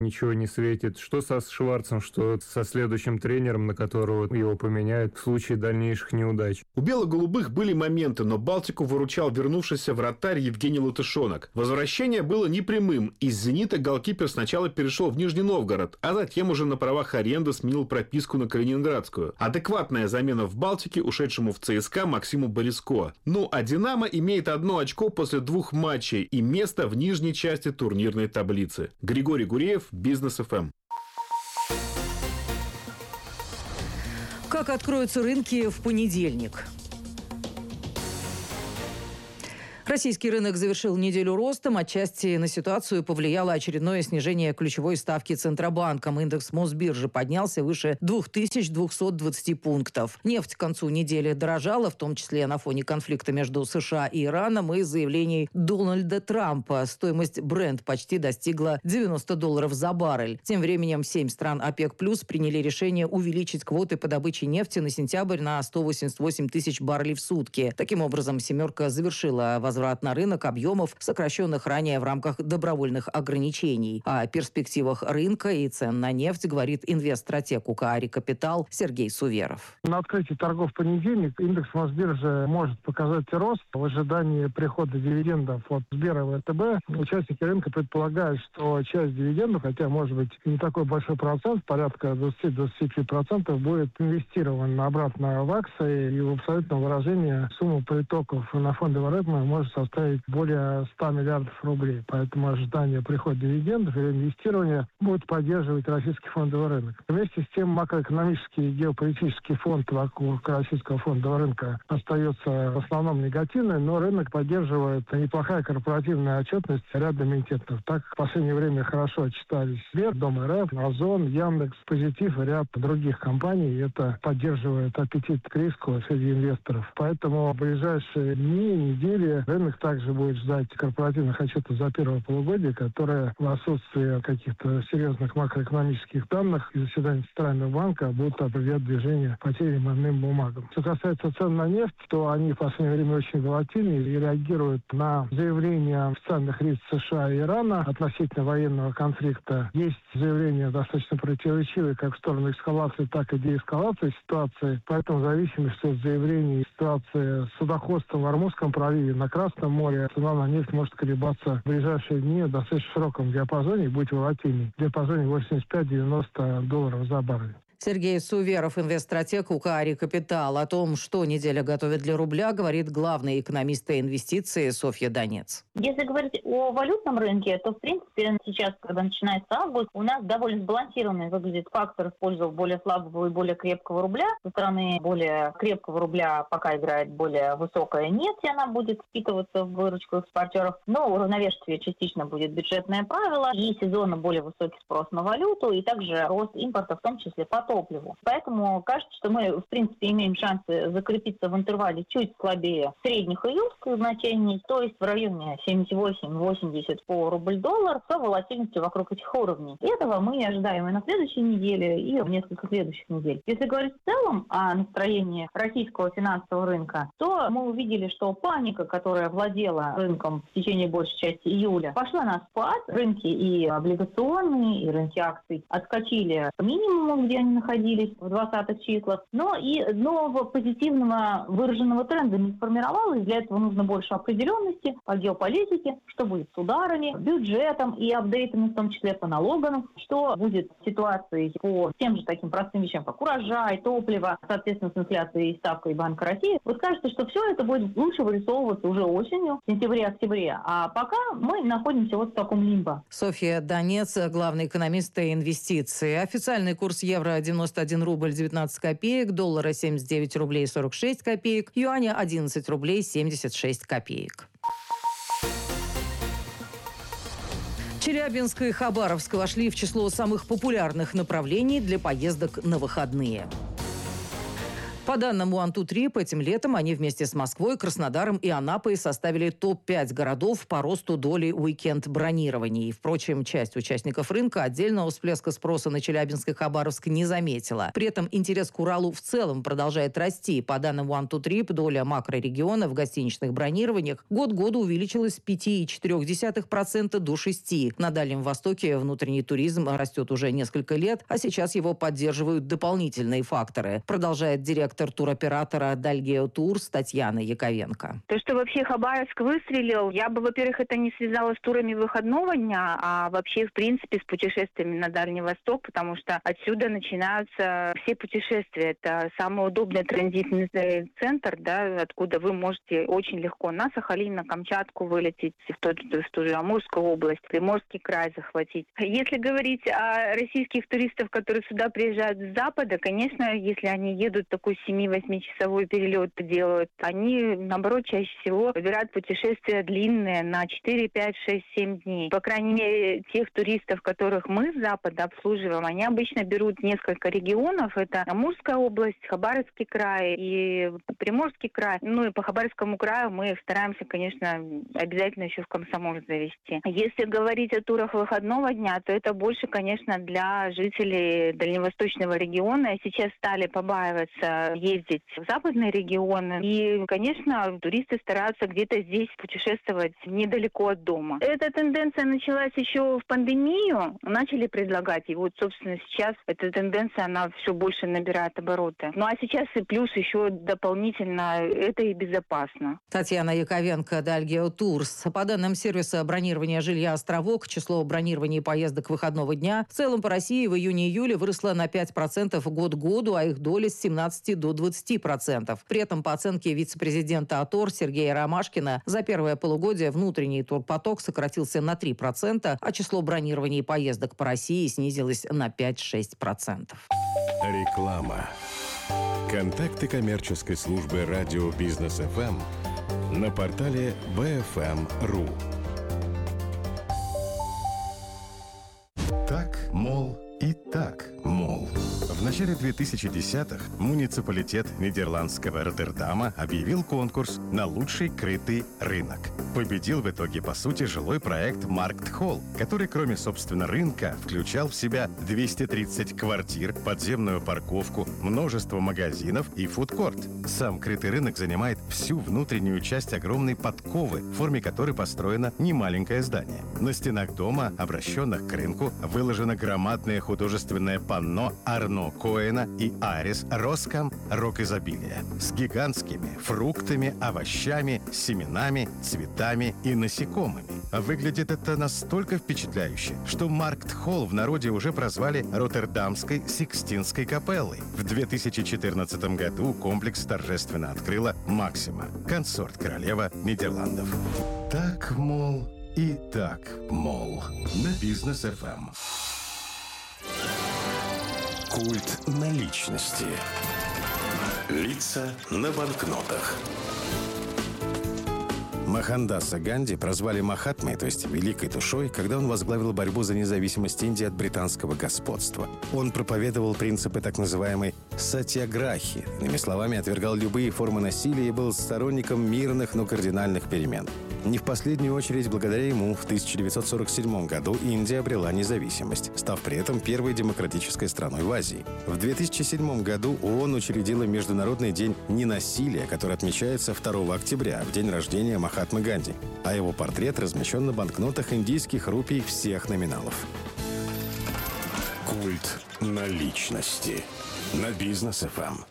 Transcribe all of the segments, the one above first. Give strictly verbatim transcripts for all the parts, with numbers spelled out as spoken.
ничего не светит. Что со Шварцем, что со следующим тренером, на которого его поменяют в случае дальнейших неудач. У бело-голубых были моменты, но Балтику выручал вернувшийся вратарь Евгений Латышонок. Возвращение было непрямым. Из «Зенита» голкипер сначала перешел в Нижний Новгород, а затем уже на правах аренды сменил прописку на Калининградскую. Адекватная замена в Балтике ушедшему в ЦСКА Максиму Бориско. Ну а «Динамо» имеет одно очко после двух матчей и место в нижней части турнирной таблицы. Григорий Гуреев, Бизнес эф эм. Как откроются рынки в понедельник? Российский рынок завершил неделю ростом. Отчасти на ситуацию повлияло очередное снижение ключевой ставки Центробанком. Индекс Мосбиржи поднялся выше две тысячи двести двадцать пунктов. Нефть к концу недели дорожала, в том числе на фоне конфликта между США и Ираном и заявлений Дональда Трампа. Стоимость Брент почти достигла девяносто долларов за баррель. Тем временем семь стран ОПЕК+ приняли решение увеличить квоты по добыче нефти на сентябрь на сто восемьдесят восемь тысяч баррелей в сутки. Таким образом, «семерка» завершила возврат на рынок объемов, сокращенных ранее в рамках добровольных ограничений. О перспективах рынка и цен на нефть говорит инвестстратег УКАРИ «Капитал» Сергей Суверов. На открытии торгов в понедельник индекс Мосбиржи может показать рост. В ожидании прихода дивидендов от Сбера и ВТБ участники рынка предполагают, что часть дивидендов, хотя может быть не такой большой процент, порядка двадцать-двадцать пять процентов, будет инвестирован обратно в акции, и в абсолютном выражении сумма притоков на фондовый рынок может составить более ста миллиардов рублей. Поэтому ожидание прихода дивидендов или инвестирования будет поддерживать российский фондовый рынок. Вместе с тем макроэкономический и геополитический фонд вокруг российского фондового рынка остается в основном негативный, но рынок поддерживает неплохая корпоративная отчетность ряда эмитентов. Так в последнее время хорошо отчитались Сбер, Дом РФ, Озон, Яндекс, Позитив и ряд других компаний. И это поддерживает аппетит к риску среди инвесторов. Поэтому в ближайшие дни, недели рынок также будет ждать корпоративных отчетов за первое полугодие, которые в отсутствии каких-то серьезных макроэкономических данных и заседаний Центрального банка будут определять движение по тем или иным бумагам. Что касается цен на нефть, то они в последнее время очень волатильны и реагируют на заявления официальных лиц США и Ирана относительно военного конфликта. Есть заявления достаточно противоречивые как в сторону эскалации, так и деэскалации ситуации. Поэтому в зависимости от заявлений ситуации с судоходством в Ормузском проливе на Красном море, цена на нефть может колебаться в ближайшие дни в достаточно широком диапазоне и быть волатильней. В диапазоне восемьдесят пять - девяносто долларов за баррель. Сергей Суверов, инвестстратег УКАРИ «Капитал». О том, что неделя готовит для рубля, говорит главный экономист инвестиций Софья Донец. Если говорить о валютном рынке, то, в принципе, сейчас, когда начинается август, у нас довольно сбалансированный выглядит фактор в пользу более слабого и более крепкого рубля. Со стороны более крепкого рубля пока играет более высокая нефть, и она будет впитываться в выручку экспортеров. Но уравновешивать частично будет бюджетное правило и сезонно более высокий спрос на валюту, и также рост импорта, в том числе по топливу. Поэтому кажется, что мы, в принципе, имеем шансы закрепиться в интервале чуть слабее средних июльских значений, то есть в районе семьдесят восемь - восемьдесят по рубль-доллар, с волатильностью вокруг этих уровней. И этого мы ожидаем и на следующей неделе, и в несколько следующих недель. Если говорить в целом о настроении российского финансового рынка, то мы увидели, что паника, которая владела рынком в течение большей части июля, пошла на спад. Рынки и облигационные, и рынки акций отскочили к минимуму, где они находились в двадцатых числах, но и нового позитивного выраженного тренда не сформировалось. Для этого нужно больше определенности по геополитике, что будет с ударами, бюджетом и апдейтами, в том числе по налогам, что будет с ситуацией по тем же таким простым вещам, как урожай, топливо, соответственно, с инфляцией и ставкой Банка России. Вот кажется, что все это будет лучше вырисовываться уже осенью, в сентябре-октябре, а пока мы находимся вот в таком лимбо. Софья Донец, главный экономист инвестиций. Официальный курс евро девяносто один рубль девятнадцать копеек, доллара семьдесят девять рублей сорок шесть копеек, юаня одиннадцать рублей семьдесят шесть копеек. Челябинск и Хабаровск вошли в число самых популярных направлений для поездок на выходные. По данным One Two Trip, этим летом они вместе с Москвой, Краснодаром и Анапой составили топ пять городов по росту доли уикенд-бронирований. Впрочем, часть участников рынка отдельного всплеска спроса на Челябинск и Хабаровск не заметила. При этом интерес к Уралу в целом продолжает расти. По данным One Two Trip, доля макрорегиона в гостиничных бронированиях год к году увеличилась с пяти целых четырех десятых процента до шести процентов. На Дальнем Востоке внутренний туризм растет уже несколько лет, а сейчас его поддерживают дополнительные факторы, продолжает директор туроператора Дальгео Турс Татьяна Яковенко. То, что вообще Хабаровск выстрелил, я бы, во-первых, это не связала с турами выходного дня, а вообще, в принципе, с путешествиями на Дальний Восток, потому что отсюда начинаются все путешествия. Это самый удобный транзитный центр, да, откуда вы можете очень легко на Сахалин, на Камчатку вылететь, в ту, в ту же Амурскую область, Приморский край захватить. Если говорить о российских туристов, которые сюда приезжают с Запада, конечно, если они едут такой семи-восьмичасовой перелет делают, они, наоборот, чаще всего выбирают путешествия длинные на четыре, пять, шесть, семь дней. По крайней мере, тех туристов, которых мы с Запада обслуживаем, они обычно берут несколько регионов. Это Амурская область, Хабаровский край и Приморский край. Ну и по Хабаровскому краю мы стараемся, конечно, обязательно еще в Комсомольск завести. Если говорить о турах выходного дня, то это больше, конечно, для жителей дальневосточного региона. Сейчас стали побаиваться ездить в западные регионы. И, конечно, туристы стараются где-то здесь путешествовать недалеко от дома. Эта тенденция началась еще в пандемию. Начали предлагать. И вот, собственно, сейчас эта тенденция, она все больше набирает обороты. Ну а сейчас и плюс еще дополнительно это и безопасно. Татьяна Яковенко, Дальгео Турс. По данным сервиса бронирования жилья «Островок», число бронирований поездок выходного дня в целом по России в июне-июле выросло на пять процентов год к году, а их доля с семнадцати до двадцати процентов. При этом, по оценке вице-президента АТОР Сергея Ромашкина, за первое полугодие внутренний турпоток сократился на три процента, а число бронирований поездок по России снизилось на пять-шесть процентов. Реклама. Контакты коммерческой службы радио Бизнес эф эм на портале би эф эм точка ру. Так, мол, и так, мол. В начале две тысячи десятых муниципалитет нидерландского Роттердама объявил конкурс на лучший крытый рынок. Победил в итоге, по сути, жилой проект Маркт-Холл, который, кроме, собственно, рынка, включал в себя двести тридцать квартир, подземную парковку, множество магазинов и фудкорт. Сам крытый рынок занимает всю внутреннюю часть огромной подковы, в форме которой построено немаленькое здание. На стенах дома, обращенных к рынку, выложено громадное художественное панно Арно Коэна и Арис Роскам «Рок изобилия» с гигантскими фруктами, овощами, семенами, цветами и насекомыми. Выглядит это настолько впечатляюще, что Маркт-Холл в народе уже прозвали Роттердамской Сикстинской капеллой. В две тысячи четырнадцатом году комплекс торжественно открыла Максима, консорт-королева Нидерландов. Так, мол, и так, мол. На Бизнес эф эм. Культ наличности. Лица на банкнотах. Мохандаса Ганди прозвали Махатмой, то есть Великой Душой, когда он возглавил борьбу за независимость Индии от британского господства. Он проповедовал принципы так называемой сатьяграхи, иными словами, отвергал любые формы насилия и был сторонником мирных, но кардинальных перемен. Не в последнюю очередь, благодаря ему в тысяча девятьсот сорок седьмом году Индия обрела независимость, став при этом первой демократической страной в Азии. В две тысячи седьмом году ООН учредила Международный день ненасилия, который отмечается второго октября, в день рождения Махатмы Ганди, а его портрет размещен на банкнотах индийских рупий всех номиналов. Культ наличности на Бизнес эф эм.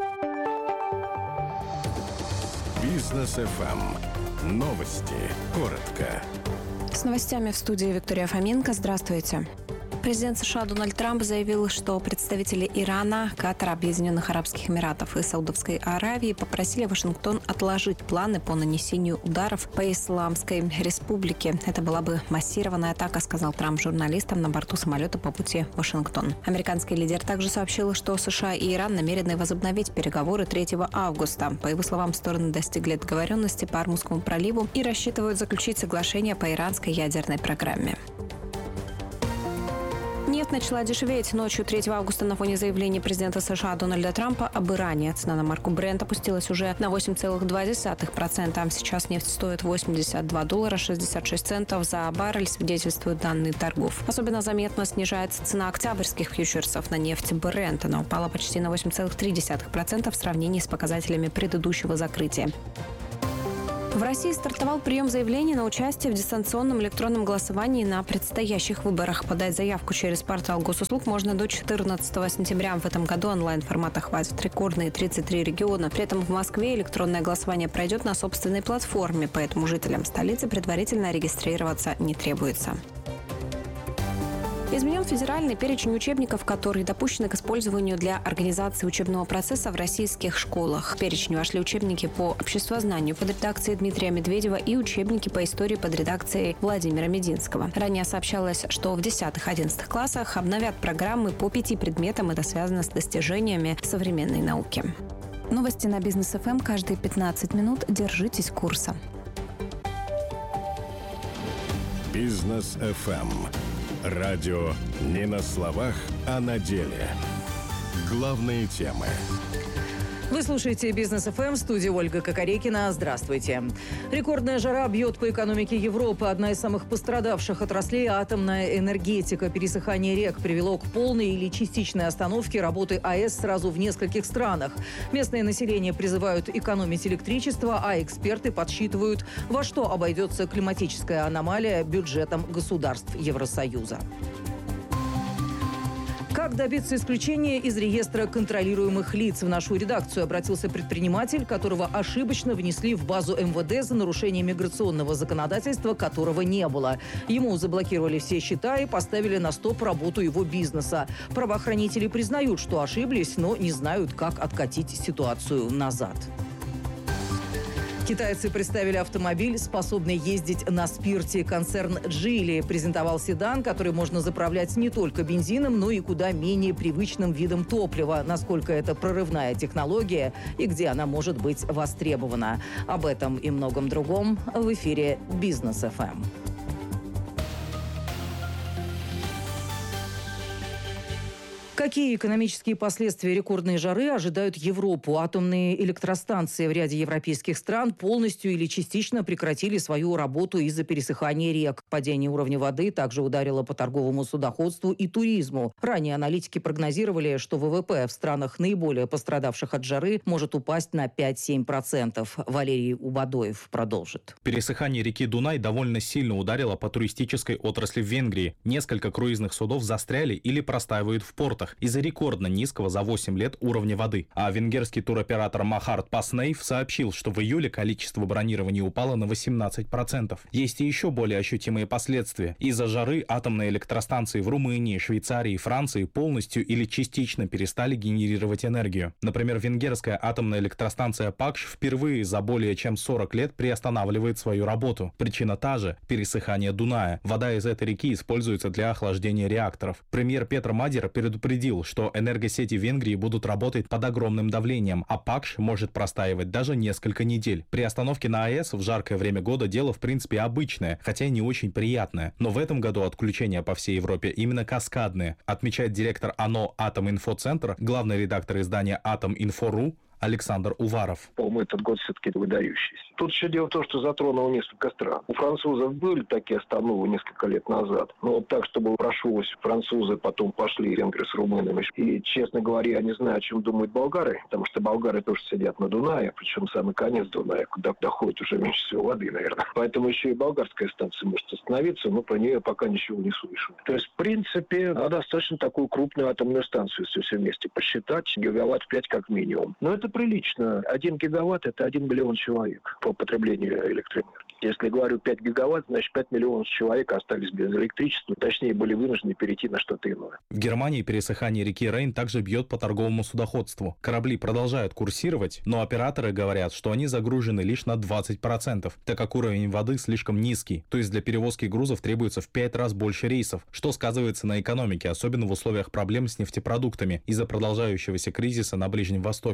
Бизнес эф эм. Новости. Коротко. С новостями в студии Виктория Фоменко. Здравствуйте. Президент США Дональд Трамп заявил, что представители Ирана, Катара, Объединенных Арабских Эмиратов и Саудовской Аравии попросили Вашингтон отложить планы по нанесению ударов по Исламской Республике. Это была бы массированная атака, сказал Трамп журналистам на борту самолета по пути в Вашингтон. Американский лидер также сообщил, что США и Иран намерены возобновить переговоры третьего августа. По его словам, стороны достигли договоренности по Ормузскому проливу и рассчитывают заключить соглашение по иранской ядерной программе. Нет Нефть начала дешеветь ночью третьего августа на фоне заявления президента США Дональда Трампа об Иране. Цена на марку Brent опустилась уже на восемь целых два десятых процента. Сейчас нефть стоит восемьдесят два доллара шестьдесят шесть центов за баррель, свидетельствуют данные торгов. Особенно заметно снижается цена октябрьских фьючерсов на нефть Brent. Она упала почти на восемь целых три десятых процента в сравнении с показателями предыдущего закрытия. В России стартовал прием заявлений на участие в дистанционном электронном голосовании на предстоящих выборах. Подать заявку через портал госуслуг можно до четырнадцатого сентября. В этом году онлайн-формата хватит рекордные тридцать три региона. При этом в Москве электронное голосование пройдет на собственной платформе, поэтому жителям столицы предварительно регистрироваться не требуется. Изменен федеральный перечень учебников, которые допущены к использованию для организации учебного процесса в российских школах. В перечень вошли учебники по обществознанию под редакцией Дмитрия Медведева и учебники по истории под редакцией Владимира Мединского. Ранее сообщалось, что в десятых-одиннадцатых классах обновят программы по пяти предметам. Это связано с достижениями современной науки. Новости на Бизнес эф эм каждые пятнадцать минут. Держитесь курса. Бизнес эф эм. Радио не на словах, а на деле. Главные темы. Вы слушаете «Бизнес эф эм», в студии Ольга Кокорекина. Здравствуйте. Рекордная жара бьет по экономике Европы. Одна из самых пострадавших отраслей – атомная энергетика. Пересыхание рек привело к полной или частичной остановке работы АЭС сразу в нескольких странах. Местное население призывают экономить электричество, а эксперты подсчитывают, во что обойдется климатическая аномалия бюджетом государств Евросоюза. Как добиться исключения из реестра контролируемых лиц? В нашу редакцию обратился предприниматель, которого ошибочно внесли в базу эм вэ дэ за нарушение миграционного законодательства, которого не было. Ему заблокировали все счета и поставили на стоп работу его бизнеса. Правоохранители признают, что ошиблись, но не знают, как откатить ситуацию назад. Китайцы представили автомобиль, способный ездить на спирте. Концерн Geely презентовал седан, который можно заправлять не только бензином, но и куда менее привычным видом топлива. Насколько это прорывная технология и где она может быть востребована. Об этом и многом другом в эфире «Бизнес эф эм». Какие экономические последствия рекордной жары ожидают Европу? Атомные электростанции в ряде европейских стран полностью или частично прекратили свою работу из-за пересыхания рек. Падение уровня воды также ударило по торговому судоходству и туризму. Ранее аналитики прогнозировали, что вэ вэ пэ в странах, наиболее пострадавших от жары, может упасть на пять-семь процентов. Валерий Убадоев продолжит. Пересыхание реки Дунай довольно сильно ударило по туристической отрасли в Венгрии. Несколько круизных судов застряли или простаивают в портах из-за рекордно низкого за восемь лет уровня воды. А венгерский туроператор Махарт Паснейв сообщил, что в июле количество бронирований упало на восемнадцать процентов. Есть и еще более ощутимые последствия. Из-за жары атомные электростанции в Румынии, Швейцарии и Франции полностью или частично перестали генерировать энергию. Например, венгерская атомная электростанция Пакш впервые за более чем сорок лет приостанавливает свою работу. Причина та же – пересыхание Дуная. Вода из этой реки используется для охлаждения реакторов. Премьер Петр Мадер предупредил, что энергосети Венгрии будут работать под огромным давлением, а Пакш может простаивать даже несколько недель. При остановке на АЭС в жаркое время года дело в принципе обычное, хотя и не очень приятное. Но в этом году отключения по всей Европе именно каскадные, отмечает директор АНО «Атом-Инфо-Центр», главный редактор издания «Атом-Инфо.ру» Александр Уваров. По-моему, этот год все-таки выдающийся. Тут еще дело в том, что затронуло несколько стран. У французов были такие остановы несколько лет назад. Но вот так, чтобы прошлось, французы потом пошли, венгры с румынами. И, честно говоря, я не знаю, о чем думают болгары, потому что болгары тоже сидят на Дунае, причем самый конец Дуная, куда доходит уже меньше всего воды, наверное. Поэтому еще и болгарская станция может остановиться, но про нее пока ничего не слышу. То есть, в принципе, надо достаточно такую крупную атомную станцию, если все вместе посчитать, гигаватт пять как минимум. Но это прилично. Один гигаватт – это один миллион человек по потреблению электроэнергии. Если говорю пять гигаватт, значит пять миллионов человек остались без электричества, точнее были вынуждены перейти на что-то иное. В Германии пересыхание реки Рейн также бьет по торговому судоходству. Корабли продолжают курсировать, но операторы говорят, что они загружены лишь на двадцать процентов, так как уровень воды слишком низкий, то есть для перевозки грузов требуется в пять раз больше рейсов, что сказывается на экономике, особенно в условиях проблем с нефтепродуктами из-за продолжающегося кризиса на Ближнем Востоке. Упадок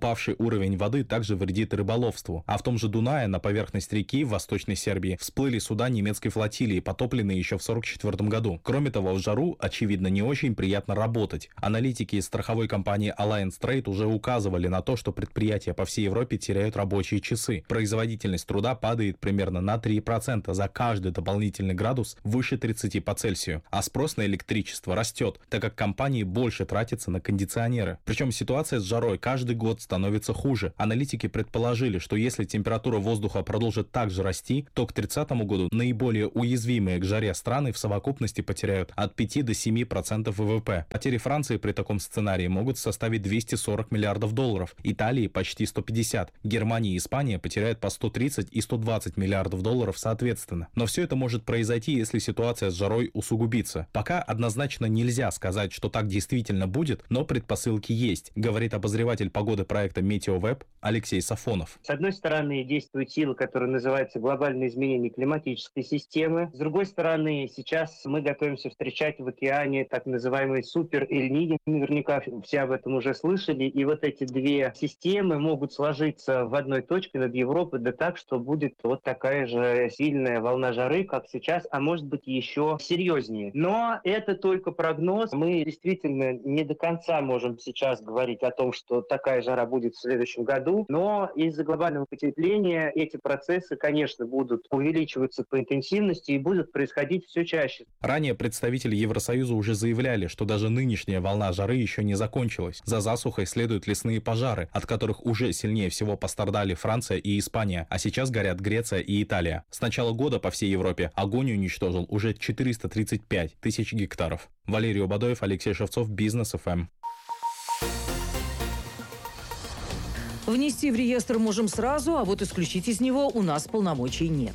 Упавший уровень воды также вредит рыболовству. А в том же Дунае на поверхность реки в Восточной Сербии всплыли суда немецкой флотилии, потопленные еще в сорок четвёртом году. Кроме того, в жару, очевидно, не очень приятно работать. Аналитики из страховой компании Alliance Trade уже указывали на то, что предприятия по всей Европе теряют рабочие часы. Производительность труда падает примерно на три процента за каждый дополнительный градус выше тридцати по Цельсию. А спрос на электричество растет, так как компании больше тратятся на кондиционеры. Причем ситуация с жарой каждый год становится хуже. Аналитики предположили, что если температура воздуха продолжит также расти, то к тридцатому году наиболее уязвимые к жаре страны в совокупности потеряют от пяти до семи процентов вэ вэ пэ. Потери Франции при таком сценарии могут составить двести сорок миллиардов долларов, Италии почти сто пятьдесят, Германия и Испания потеряют по сто тридцать и сто двадцать миллиардов долларов соответственно. Но все это может произойти, если ситуация с жарой усугубится. Пока однозначно нельзя сказать, что так действительно будет, но предпосылки есть, говорит обозреватель погоды проекта Метеовеб Алексей Сафонов. С одной стороны, действует сила, которая называется глобальное изменение климатической системы. С другой стороны, сейчас мы готовимся встречать в океане так называемый супер-эль-ниньо. Наверняка все об этом уже слышали. И вот эти две системы могут сложиться в одной точке над Европой, да так, что будет вот такая же сильная волна жары, как сейчас, а может быть еще серьезнее. Но это только прогноз. Мы действительно не до конца можем сейчас говорить о том, что такая жара будет в следующем году. Но из-за глобального потепления эти процессы, конечно, будут увеличиваться по интенсивности и будут происходить все чаще. Ранее представители Евросоюза уже заявляли, что даже нынешняя волна жары еще не закончилась. За засухой следуют лесные пожары, от которых уже сильнее всего пострадали Франция и Испания, а сейчас горят Греция и Италия. С начала года по всей Европе огонь уничтожил уже четыреста тридцать пять тысяч гектаров. Валерий Обадоев, Алексей Шевцов, Бизнес эф эм. Внести в реестр можем сразу, а вот исключить из него у нас полномочий нет.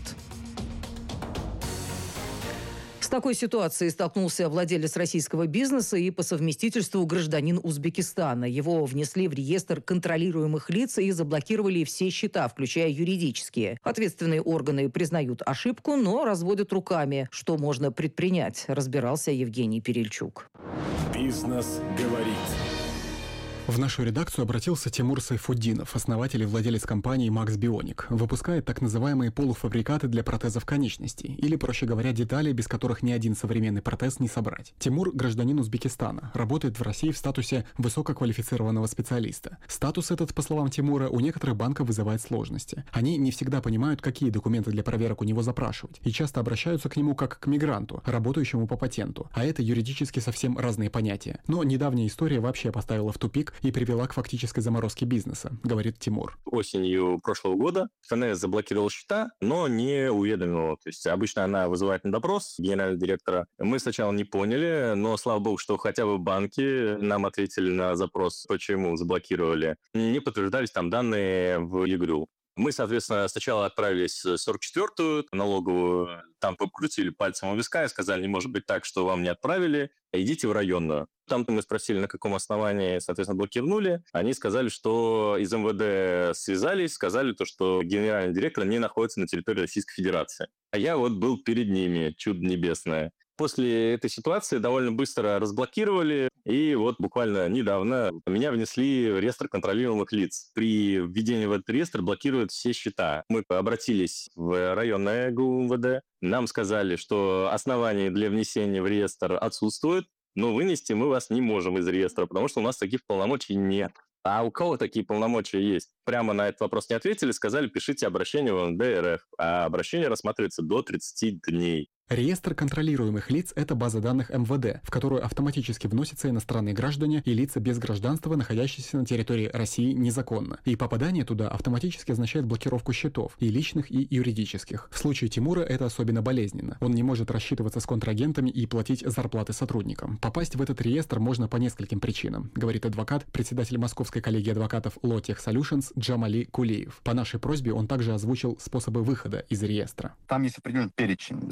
С такой ситуацией столкнулся владелец российского бизнеса и по совместительству гражданин Узбекистана. Его внесли в реестр контролируемых лиц и заблокировали все счета, включая юридические. Ответственные органы признают ошибку, но разводят руками. Что можно предпринять, разбирался Евгений Перельчук. Бизнес говорит. В нашу редакцию обратился Тимур Сайфуддинов, основатель и владелец компании Max Bionic. Выпускает так называемые полуфабрикаты для протезов конечностей, или, проще говоря, детали, без которых ни один современный протез не собрать. Тимур – гражданин Узбекистана, работает в России в статусе высококвалифицированного специалиста. Статус этот, по словам Тимура, у некоторых банков вызывает сложности. Они не всегда понимают, какие документы для проверок у него запрашивать, и часто обращаются к нему как к мигранту, работающему по патенту. А это юридически совсем разные понятия. Но недавняя история вообще поставила в тупик и привела к фактической заморозке бизнеса, говорит Тимур. Осенью прошлого года эф эн эс заблокировал счета, но не уведомил. То есть обычно она вызывает на допрос генерального директора. Мы сначала не поняли, но слава богу, что хотя бы банки нам ответили на запрос, почему заблокировали. Не подтверждались там данные в ЕГРЮ. Мы, соответственно, сначала отправились в сорок четвёртую налоговую, там покрутили пальцем у виска и сказали, не может быть так, что вам не отправили, идите в районную. Там мы спросили, на каком основании, соответственно, блокировали. Они сказали, что из эм вэ дэ связались, сказали, то, что генеральный директор не находится на территории Российской Федерации. А я вот был перед ними, чудо небесное. После этой ситуации довольно быстро разблокировали, и вот буквально недавно меня внесли в реестр контролируемых лиц. При введении в этот реестр блокируют все счета. Мы обратились в районное гэ у эм вэ дэ, нам сказали, что основания для внесения в реестр отсутствуют, но вынести мы вас не можем из реестра, потому что у нас таких полномочий нет. А у кого такие полномочия есть? Прямо на этот вопрос не ответили, сказали, пишите обращение в эм дэ эр эф, а обращение рассматривается до тридцати дней. Реестр контролируемых лиц – это база данных эм вэ дэ, в которую автоматически вносятся иностранные граждане и лица без гражданства, находящиеся на территории России незаконно. И попадание туда автоматически означает блокировку счетов, и личных, и юридических. В случае Тимура это особенно болезненно. Он не может рассчитываться с контрагентами и платить зарплаты сотрудникам. Попасть в этот реестр можно по нескольким причинам, говорит адвокат, председатель Московской коллегии адвокатов Lotech Solutions Джамали Кулиев. По нашей просьбе он также озвучил способы выхода из реестра. Там есть определенный перечень. Это исчисление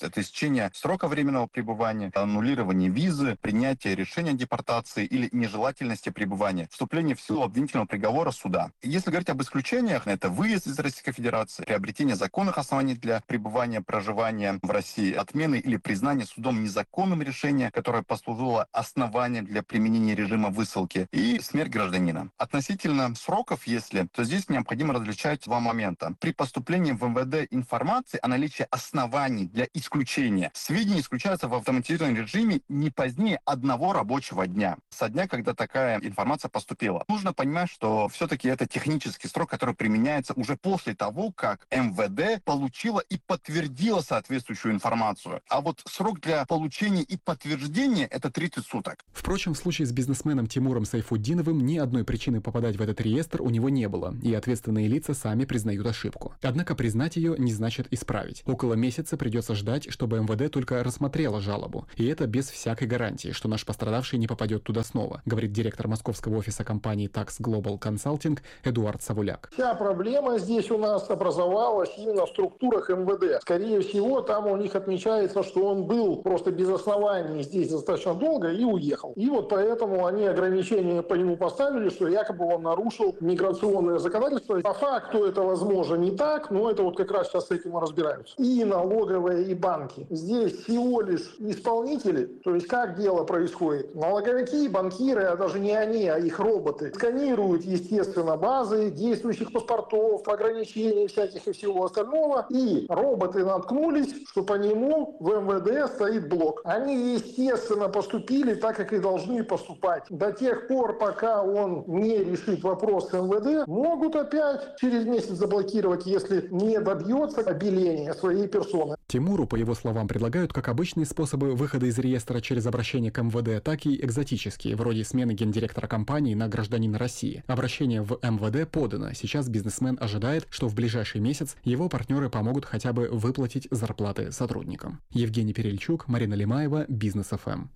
сокращение срока временного пребывания, аннулирование визы, принятие решения о депортации или нежелательности пребывания, вступление в силу обвинительного приговора суда. Если говорить об исключениях, это выезд из Российской Федерации, приобретение законных оснований для пребывания, проживания в России, отмены или признание судом незаконным решения, которое послужило основанием для применения режима высылки, и смерть гражданина. Относительно сроков, если, то здесь необходимо различать два момента. При поступлении в эм вэ дэ информации о наличии оснований для исключения сведения исключаются в автоматизированном режиме не позднее одного рабочего дня, со дня, когда такая информация поступила. Нужно понимать, что все-таки это технический срок, который применяется уже после того, как эм вэ дэ получила и подтвердила соответствующую информацию. А вот срок для получения и подтверждения – это тридцать суток. Впрочем, в случае с бизнесменом Тимуром Сайфутдиновым ни одной причины попадать в этот реестр у него не было, и ответственные лица сами признают ошибку. Однако признать ее не значит исправить. Около месяца придется ждать, чтобы эм вэ дэ только рассмотрела жалобу. И это без всякой гарантии, что наш пострадавший не попадет туда снова, говорит директор московского офиса компании Tax Global Consulting Эдуард Савуляк. Вся проблема здесь у нас образовалась именно в структурах эм вэ дэ. Скорее всего, там у них отмечается, что он был просто без оснований здесь достаточно долго и уехал. И вот поэтому они ограничения по нему поставили, что якобы он нарушил миграционное законодательство. По факту это, возможно, не так, но это вот как раз сейчас с этим и разбираются. И налоговые, и банки. Здесь всего лишь исполнители, то есть как дело происходит. Налоговики, банкиры, а даже не они, а их роботы, сканируют, естественно, базы действующих паспортов, ограничений всяких и всего остального. И роботы наткнулись, что по нему в эм вэ дэ стоит блок. Они, естественно, поступили так, как и должны поступать. До тех пор, пока он не решит вопрос с эм вэ дэ, могут опять через месяц заблокировать, если не добьется обеления своей персоны. Тимуру, по его словам, предлагают как обычные способы выхода из реестра через обращение к эм вэ дэ, так и экзотические, вроде смены гендиректора компании на гражданина России. Обращение в эм вэ дэ подано. Сейчас бизнесмен ожидает, что в ближайший месяц его партнеры помогут хотя бы выплатить зарплаты сотрудникам. Евгений Перельчук, Марина Лимаева, Бизнес эф эм.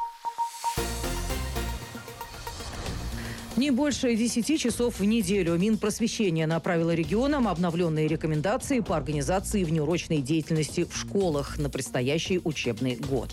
Не больше десяти часов в неделю. Минпросвещение направило регионам обновленные рекомендации по организации внеурочной деятельности в школах на предстоящий учебный год.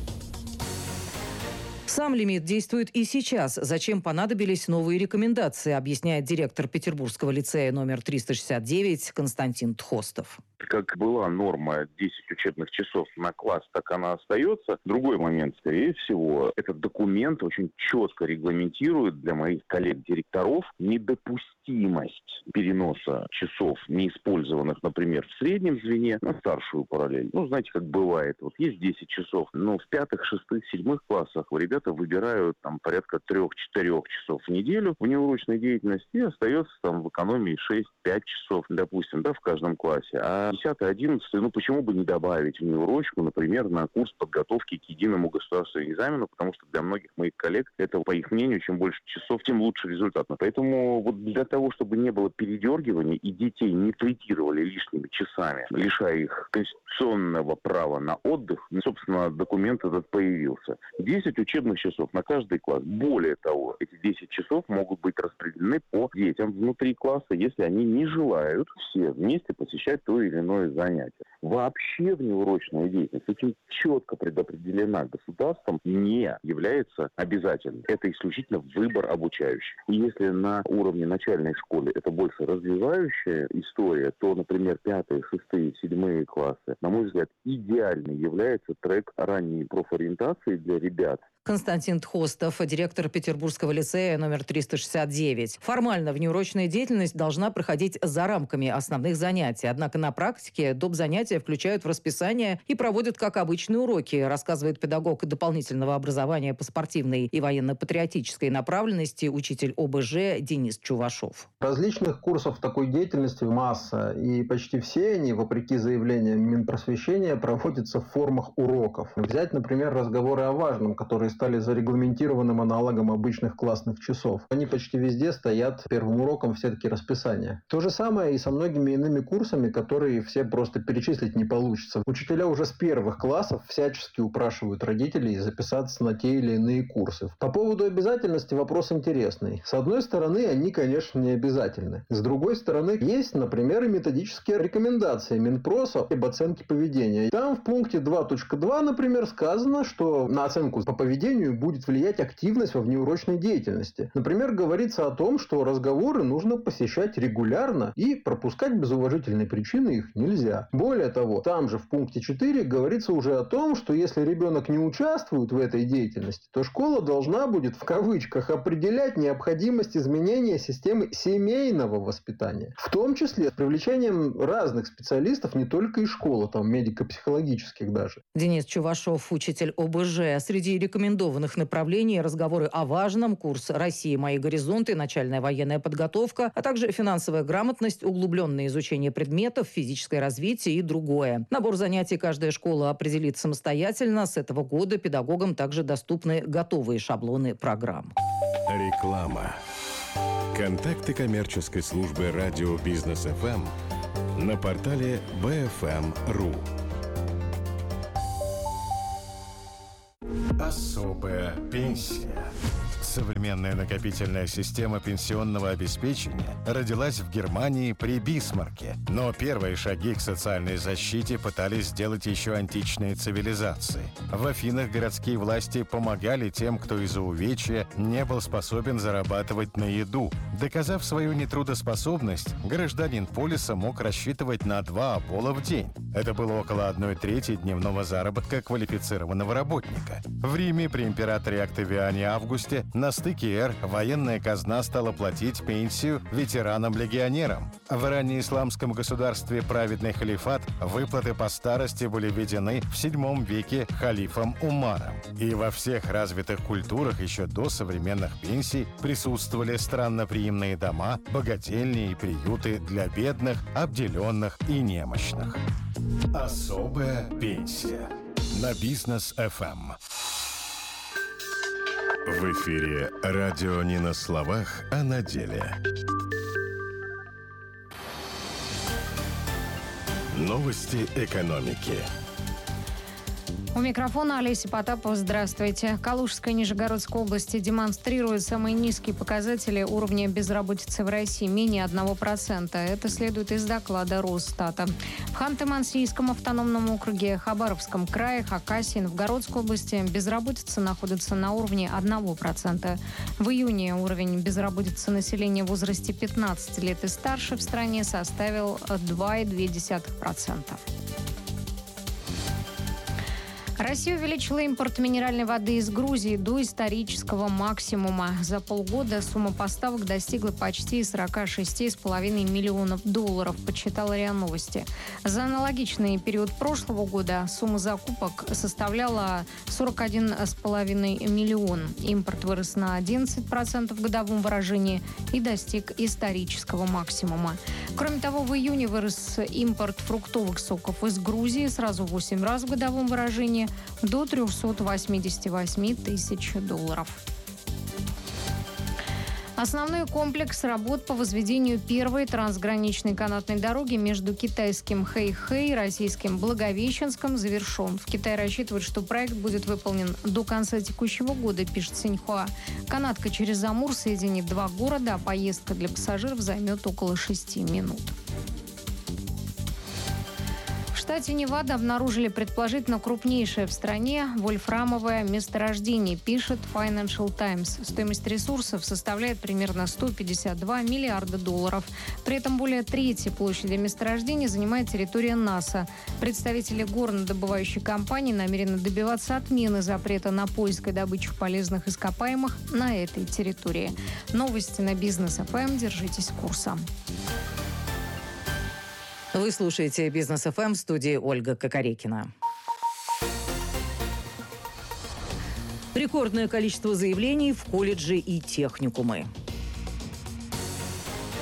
Сам лимит действует и сейчас. Зачем понадобились новые рекомендации, объясняет директор Петербургского лицея номер триста шестьдесят девять Константин Тхостов. Как была норма десять учебных часов на класс, так она остается. Другой момент, скорее всего, этот документ очень четко регламентирует для моих коллег-директоров недопустимость переноса часов, неиспользованных, например, в среднем звене, на старшую параллель. Ну, знаете, как бывает. Вот есть десять часов, но в пятых, шестых, седьмых классах ребята выбирают там порядка трех-четырех часов в неделю внеурочной деятельности и остается там в экономии шесть-пять часов, допустим, да, в каждом классе. А десятый, одиннадцатый, ну почему бы не добавить внеурочку, например, на курс подготовки к единому государственному экзамену, потому что для многих моих коллег это, по их мнению, чем больше часов, тем лучше результат. Поэтому вот для того, чтобы не было передергивания и детей не третировали лишними часами, лишая их конституционного права на отдых, собственно, документ этот появился. десять учебных часов на каждый класс. Более того, эти десять часов могут быть распределены по детям внутри класса, если они не желают все вместе посещать то или иное занятие. Вообще внеурочная деятельность очень четко предопределена государством, не является обязательной. Это исключительно выбор обучающих. И если на уровне начальной школы это больше развивающая история, то, например, пятые, шестые, седьмые классы, на мой взгляд, идеальный является трек ранней профориентации для ребят. Константин Тхостов, директор Петербургского лицея номер триста шестьдесят девять. Формально внеурочная деятельность должна проходить за рамками основных занятий. Однако на практике доп. Занятия включают в расписание и проводят как обычные уроки, рассказывает педагог дополнительного образования по спортивной и военно-патриотической направленности, учитель о бэ жэ Денис Чувашов. Различных курсов такой деятельности масса, и почти все они, вопреки заявлениям Минпросвещения, проводятся в формах уроков. Взять, например, разговоры о важном, которые стали зарегламентированным аналогом обычных классных часов. Они почти везде стоят первым уроком в сетке расписания. То же самое и со многими иными курсами, которые все просто перечислить не получится. Учителя уже с первых классов всячески упрашивают родителей записаться на те или иные курсы. По поводу обязательности вопрос интересный. С одной стороны, они, конечно, не обязательны. С другой стороны, есть, например, и методические рекомендации Минпроса об оценке поведения. Там в пункте два точка два, например, сказано, что на оценку по поведению будет влиять активность во внеурочной деятельности. Например, говорится о том, что разговоры нужно посещать регулярно и пропускать без уважительной причины их нельзя. Более того, там же в пункте четыре говорится уже о том, что если ребенок не участвует в этой деятельности, то школа должна будет в кавычках определять необходимость изменения системы семейного воспитания. В том числе с привлечением разных специалистов, не только из школы, там медико-психологических даже. Денис Чувашов, учитель О Б Ж. Среди рекомендованных направлений разговоры о важном, курс «Россия. Мои горизонты», начальная военная подготовка, а также финансовая грамотность, углубленное изучение предметов, физическое развитие и другое. Набор занятий каждая школа определит самостоятельно. С этого года педагогам также доступны готовые шаблоны программ. Реклама. Контакты коммерческой службы радио Бизнес эф эм на портале бэ эф эм точка ру. Особая пенсия. Современная накопительная система пенсионного обеспечения родилась в Германии при Бисмарке. Но первые шаги к социальной защите пытались сделать еще античные цивилизации. В Афинах городские власти помогали тем, кто из-за увечья не был способен зарабатывать на еду. Доказав свою нетрудоспособность, гражданин полиса мог рассчитывать на два обола в день. Это было около одной трети дневного заработка квалифицированного работника. В Риме при императоре Октавиане Августе на стыке эр военная казна стала платить пенсию ветеранам-легионерам. В раннеисламском государстве праведный халифат выплаты по старости были введены в седьмом веке халифом Умаром. И во всех развитых культурах еще до современных пенсий присутствовали странноприимные дома, богадельни и приюты для бедных, обделенных и немощных. Особая пенсия на Бизнес эф эм. В эфире радио не на словах, а на деле. Новости экономики. У микрофона Олеся Потапова. Здравствуйте. Калужская и Нижегородская области демонстрируют самые низкие показатели уровня безработицы в России – менее одного процента. Это следует из доклада Росстата. В Ханты-Мансийском автономном округе, Хабаровском крае, Хакасии, Новгородской области безработица находится на уровне одного процента. В июне уровень безработицы населения в возрасте пятнадцати лет и старше в стране составил два целых две десятых процента. Россия увеличила импорт минеральной воды из Грузии до исторического максимума. За полгода сумма поставок достигла почти сорок шесть целых пять десятых миллионов долларов, подсчитала РИА Новости. За аналогичный период прошлого года сумма закупок составляла сорок один целых пять десятых миллиона. Импорт вырос на одиннадцать процентов в годовом выражении и достиг исторического максимума. Кроме того, в июне вырос импорт фруктовых соков из Грузии сразу в восемь раз в годовом выражении до трехсот восьмидесяти восьми тысяч долларов. Основной комплекс работ по возведению первой трансграничной канатной дороги между китайским Хэйхэй и российским Благовещенском завершен. В Китае рассчитывают, что проект будет выполнен до конца текущего года, пишет Синьхуа. Канатка через Амур соединит два города, а поездка для пассажиров займет около шести минут. В штате Невада обнаружили предположительно крупнейшее в стране вольфрамовое месторождение, пишет Financial Times. Стоимость ресурсов составляет примерно сто пятьдесят два миллиарда долларов. При этом более трети площади месторождения занимает территория НАСА. Представители горнодобывающей компании намерены добиваться отмены запрета на поиск и добычу полезных ископаемых на этой территории. Новости на Бизнес эф эм. Держитесь курса. Вы слушаете Бизнес эф эм, в студии Ольга Кокорекина. Рекордное количество заявлений в колледжи и техникумы.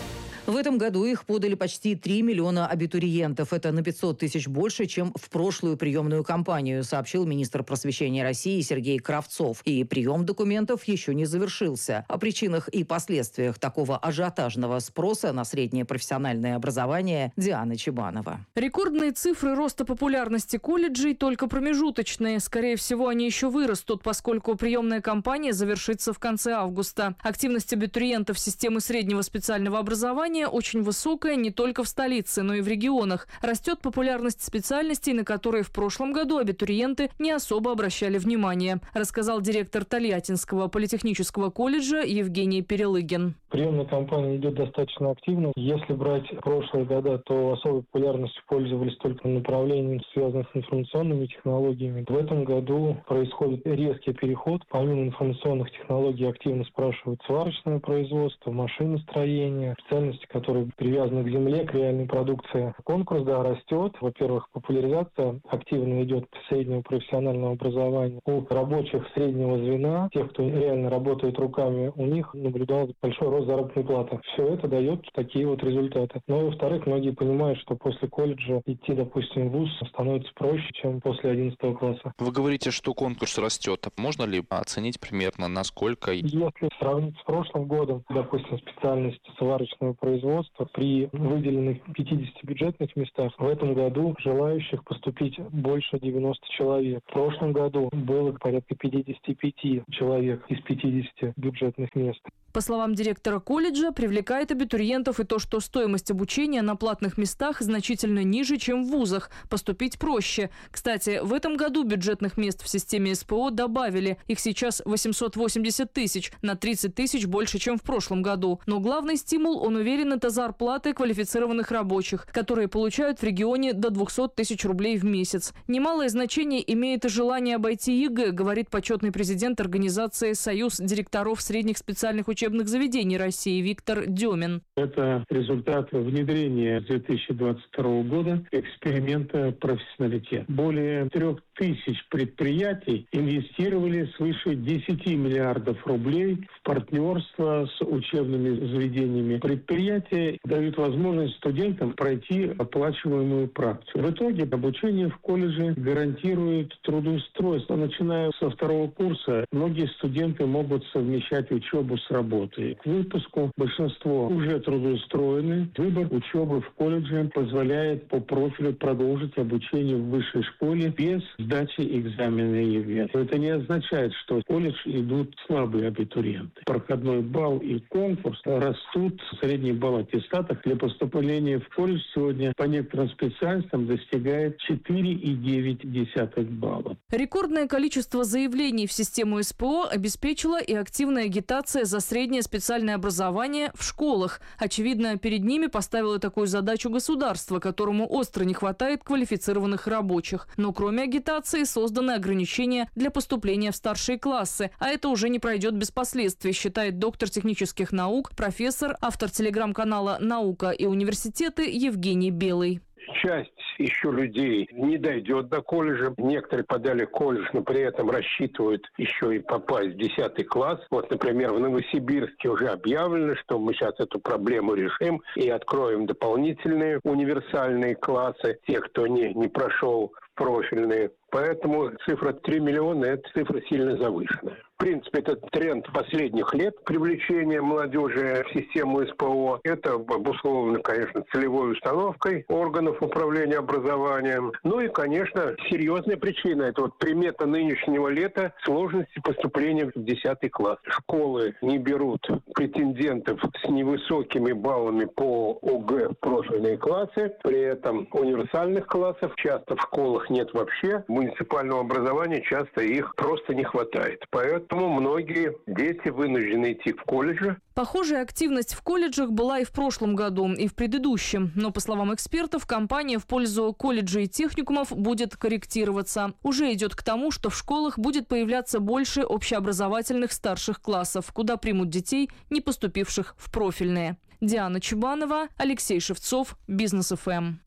В этом году их подали почти три миллиона абитуриентов. Это на пятьсот тысяч больше, чем в прошлую приемную кампанию, сообщил министр просвещения России Сергей Кравцов. И прием документов еще не завершился. О причинах и последствиях такого ажиотажного спроса на среднее профессиональное образование Диана Чебанова. Рекордные цифры роста популярности колледжей только промежуточные. Скорее всего, они еще вырастут, поскольку приемная кампания завершится в конце августа. Активность абитуриентов системы среднего специального образования очень высокая не только в столице, но и в регионах. Растет популярность специальностей, на которые в прошлом году абитуриенты не особо обращали внимание, рассказал директор Тольяттинского политехнического колледжа Евгений Перелыгин. Приемная кампания идет достаточно активно. Если брать прошлые года, то особой популярностью пользовались только направлениями, связанных с информационными технологиями. В этом году происходит резкий переход. Помимо информационных технологий активно спрашивают сварочное производство, машиностроение, специальности, которые привязаны к земле, к реальной продукции. Конкурс, да, растет. Во-первых, популяризация активно идет среднего профессионального образования. У рабочих среднего звена, тех, кто реально работает руками, у них наблюдался большой рост заработной платы. Все это дает такие вот результаты. Но, во-вторых, многие понимают, что после колледжа идти, допустим, в вуз становится проще, чем после одиннадцатого класса. Вы говорите, что конкурс растет. Можно ли оценить примерно, насколько? Если сравнить с прошлым годом, допустим, специальность сварочного производства, при выделенных пятидесяти бюджетных местах, в этом году желающих поступить больше девяноста человек. В прошлом году было порядка пятидесяти пяти человек из пятидесяти бюджетных мест. По словам директора колледжа, привлекает абитуриентов и то, что стоимость обучения на платных местах значительно ниже, чем в вузах. Поступить проще. Кстати, в этом году бюджетных мест в системе СПО добавили. Их сейчас восемьсот восемьдесят тысяч, на тридцать тысяч больше, чем в прошлом году. Но главный стимул, он уверен, это зарплаты квалифицированных рабочих, которые получают в регионе до двухсот тысяч рублей в месяц. Немалое значение имеет и желание обойти ЕГЭ, говорит почетный президент организации «Союз директоров средних специальных учебных заведений России» Виктор Демин. Это результат внедрения с две тысячи двадцать второго года эксперимента «Профессионалитет». Более трех тысяч предприятий инвестировали свыше десяти миллиардов рублей в партнерство с учебными заведениями. Предприятия дают возможность студентам пройти оплачиваемую практику. В итоге обучение в колледже гарантирует трудоустройство. Начиная со второго курса, многие студенты могут совмещать учебу с работой. К выпуску большинство уже трудоустроены. Выбор учебы в колледже позволяет по профилю продолжить обучение в высшей школе без сдачи экзамена ЕГЭ. Это не означает, что в колледж идут слабые абитуриенты. Проходной балл и конкурс растут. Средний балл аттестатов для поступления в колледж сегодня по некоторым специальностям достигает четыре и девять десятых балла. Рекордное количество заявлений в систему СПО обеспечила и активная агитация за среднее специальное образование в школах. Очевидно, перед ними поставило такую задачу государство, которому остро не хватает квалифицированных рабочих. Но кроме агитации созданы ограничения для поступления в старшие классы. А это уже не пройдет без последствий, считает доктор технических наук, профессор, автор телеграм-канала «Наука и университеты» Евгений Белый. Часть еще людей не дойдет до колледжа. Некоторые подали колледж, но при этом рассчитывают еще и попасть в десятый класс. Вот, например, в Новосибирске уже объявлено, что мы сейчас эту проблему решим и откроем дополнительные универсальные классы. Те, кто не, не прошел профильные. Поэтому цифра три миллиона – это цифра сильно завышенная. В принципе, это тренд последних лет привлечения молодежи в систему СПО. Это обусловлено, конечно, целевой установкой органов управления образованием. Ну и, конечно, серьезная причина – это вот примета нынешнего лета – сложности поступления в десятый класс. Школы не берут претендентов с невысокими баллами по ОГЭ в профильные классы. При этом универсальных классов часто в школах нет вообще. Муниципального образования часто их просто не хватает. Поэтому многие дети вынуждены идти в колледжи. Похожая активность в колледжах была и в прошлом году, и в предыдущем. Но, по словам экспертов, кампания в пользу колледжей и техникумов будет корректироваться. Уже идет к тому, что в школах будет появляться больше общеобразовательных старших классов, куда примут детей, не поступивших в профильные. Диана Чебанова, Алексей Шевцов, Бизнес эф эм.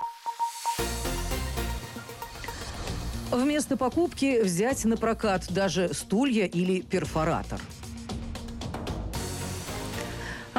Вместо покупки взять на прокат даже стулья или перфоратор.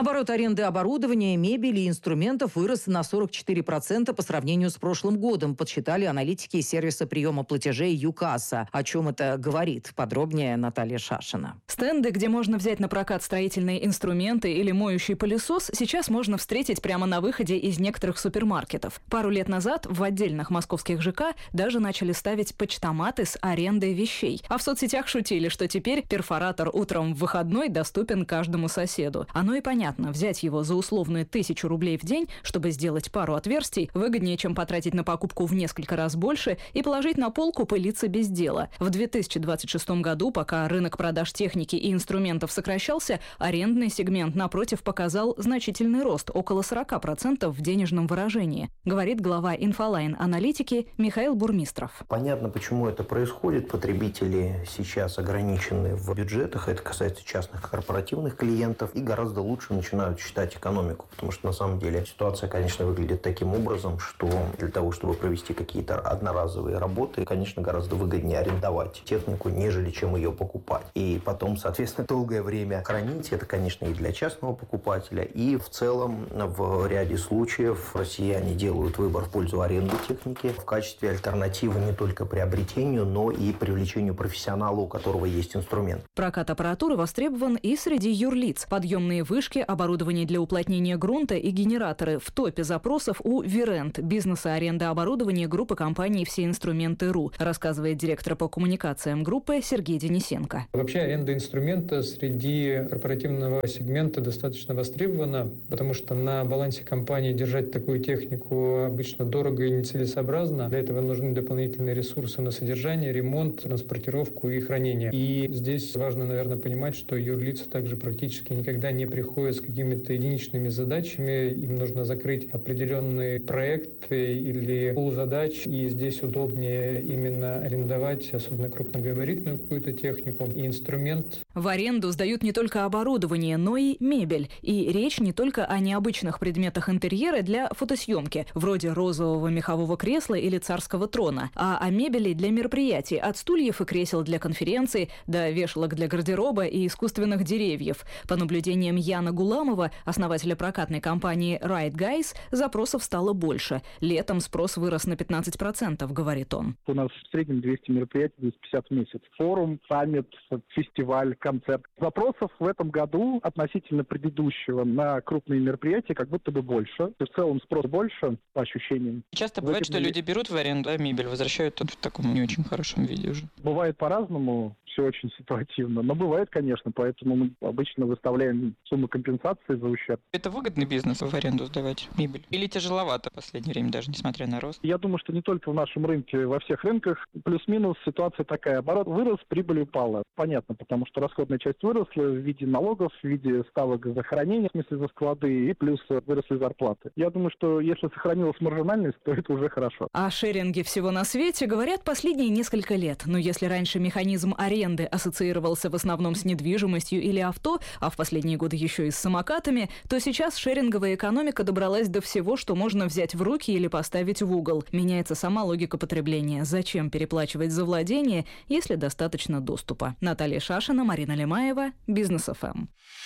Оборот аренды оборудования, мебели и инструментов вырос на сорок четыре процента по сравнению с прошлым годом, подсчитали аналитики сервиса приема платежей ЮКасса. О чем это говорит? Подробнее Наталья Шашина. Стенды, где можно взять на прокат строительные инструменты или моющий пылесос, сейчас можно встретить прямо на выходе из некоторых супермаркетов. Пару лет назад в отдельных московских ЖК даже начали ставить почтоматы с арендой вещей. А в соцсетях шутили, что теперь перфоратор утром в выходной доступен каждому соседу. Оно и понятно. Взять его за условную тысячу рублей в день, чтобы сделать пару отверстий, выгоднее, чем потратить на покупку в несколько раз больше и положить на полку пылиться без дела. В две тысячи двадцать шестом году, пока рынок продаж техники и инструментов сокращался, арендный сегмент, напротив, показал значительный рост, около сорок процентов в денежном выражении, говорит глава Инфолайн-аналитики Михаил Бурмистров. Понятно, почему это происходит. Потребители сейчас ограничены в бюджетах, это касается частных корпоративных клиентов, и гораздо лучше начинают считать экономику, потому что на самом деле ситуация, конечно, выглядит таким образом, что для того, чтобы провести какие-то одноразовые работы, конечно, гораздо выгоднее арендовать технику, нежели чем ее покупать. И потом, соответственно, долгое время хранить, это, конечно, и для частного покупателя, и в целом в ряде случаев россияне делают выбор в пользу аренды техники в качестве альтернативы не только приобретению, но и привлечению профессионала, у которого есть инструмент. Прокат аппаратуры востребован и среди юрлиц. Подъемные вышки, оборудование для уплотнения грунта и генераторы в топе запросов у Вирент, бизнеса аренды оборудования группы компаний «Все инструменты.ру», рассказывает директор по коммуникациям группы Сергей Денисенко. Вообще аренда инструмента среди корпоративного сегмента достаточно востребована, потому что на балансе компании держать такую технику обычно дорого и нецелесообразно. Для этого нужны дополнительные ресурсы на содержание, ремонт, транспортировку и хранение. И здесь важно, наверное, понимать, что юрлица также практически никогда не приходят с какими-то единичными задачами. Им нужно закрыть определенные проекты или пул задач. И здесь удобнее именно арендовать, особенно крупногабаритную какую-то технику и инструмент. В аренду сдают не только оборудование, но и мебель. И речь не только о необычных предметах интерьера для фотосъемки, вроде розового мехового кресла или царского трона, а о мебели для мероприятий, от стульев и кресел для конференций до вешалок для гардероба и искусственных деревьев. По наблюдениям Яна Гуламова, основателя прокатной компании Right Guys, запросов стало больше. Летом спрос вырос на пятнадцать процентов, говорит он. У нас в среднем двести мероприятий, двести пятьдесят в месяц. Форум, саммит, фестиваль, концерт. Запросов в этом году относительно предыдущего на крупные мероприятия как будто бы больше. В целом спрос больше, по ощущениям. Часто бывает, что люди берут в аренду, а мебель возвращают в таком не очень хорошем виде уже. Бывает по-разному. Все очень ситуативно. Но бывает, конечно, поэтому мы обычно выставляем сумму компенсации за ущерб. Это выгодный бизнес в аренду сдавать мебель? Или тяжеловато в последнее время, даже несмотря на рост? Я думаю, что не только в нашем рынке, во всех рынках плюс-минус ситуация такая. Оборот вырос, прибыль упала. Понятно, потому что расходная часть выросла в виде налогов, в виде ставок за хранение, в смысле за склады, и плюс выросли зарплаты. Я думаю, что если сохранилась маржинальность, то это уже хорошо. О шеринге всего на свете говорят последние несколько лет. Но если раньше механизм аренды ассоциировался в основном с недвижимостью или авто, а в последние годы еще и с самокатами, то сейчас шеринговая экономика добралась до всего, что можно взять в руки или поставить в угол. Меняется сама логика потребления. Зачем переплачивать за владение, если достаточно доступа? Наталья Шашина, Марина Лемаева, Бизнес эф эм.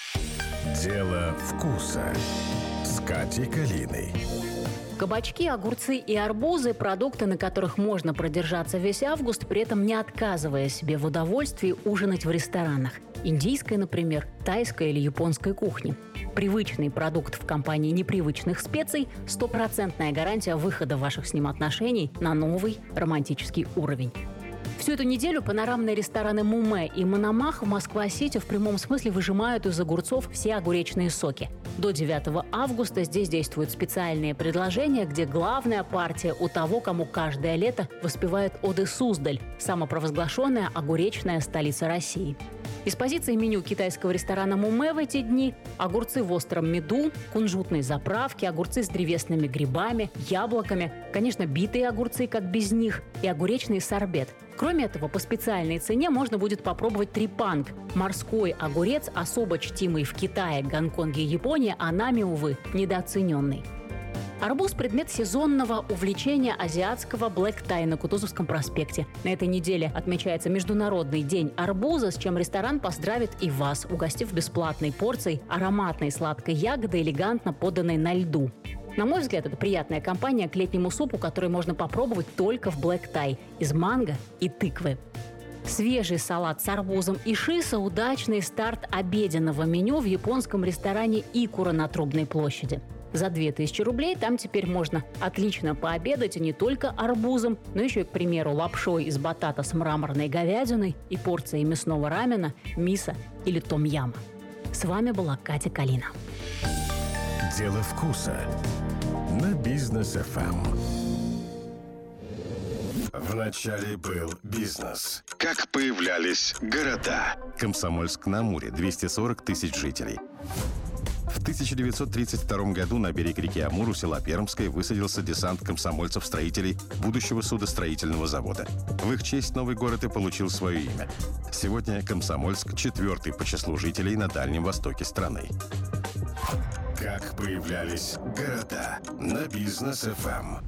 Дело вкуса с Катей Калиной. Кабачки, огурцы и арбузы – продукты, на которых можно продержаться весь август, при этом не отказывая себе в удовольствии ужинать в ресторанах. Индийской, например, тайской или японской кухни. Привычный продукт в компании непривычных специй – стопроцентная гарантия выхода ваших с ним отношений на новый романтический уровень. Всю эту неделю панорамные рестораны «Мумэ» и «Мономах» в Москва-Сити в прямом смысле выжимают из огурцов все огуречные соки. До девятого августа здесь действуют специальные предложения, где главная партия у того, кому каждое лето воспевает оды Суздаль, самопровозглашенная огуречная столица России. Из позиции меню китайского ресторана «Мумэ» в эти дни огурцы в остром меду, кунжутные заправки, огурцы с древесными грибами, яблоками, конечно, битые огурцы, как без них, и огуречный сорбет. Кроме этого, по специальной цене можно будет попробовать трипанг – морской огурец, особо чтимый в Китае, Гонконге и Японии, а нами, увы, недооцененный. Арбуз – предмет сезонного увлечения азиатского блэк-тай на Кутузовском проспекте. На этой неделе отмечается Международный день арбуза, с чем ресторан поздравит и вас, угостив бесплатной порцией ароматной сладкой ягоды, элегантно поданной на льду. На мой взгляд, это приятная компания к летнему супу, который можно попробовать только в блэк-тай из манго и тыквы. Свежий салат с арбузом и шиса – удачный старт обеденного меню в японском ресторане «Икура» на Трубной площади. За две тысячи рублей там теперь можно отлично пообедать и не только арбузом, но еще и, к примеру, лапшой из батата с мраморной говядиной и порцией мясного рамена, мисо или том-яма. С вами была Катя Калина. Дело вкуса на Бизнес эф эм. Вначале был бизнес. Как появлялись города. Комсомольск-на-Амуре, двести сорок тысяч жителей. В тысяча девятьсот тридцать втором году на берег реки Амур у села Пермское высадился десант комсомольцев-строителей будущего судостроительного завода. В их честь новый город и получил свое имя. Сегодня Комсомольск – четвертый по числу жителей на Дальнем Востоке страны. Как появлялись города на Бизнес эф эм.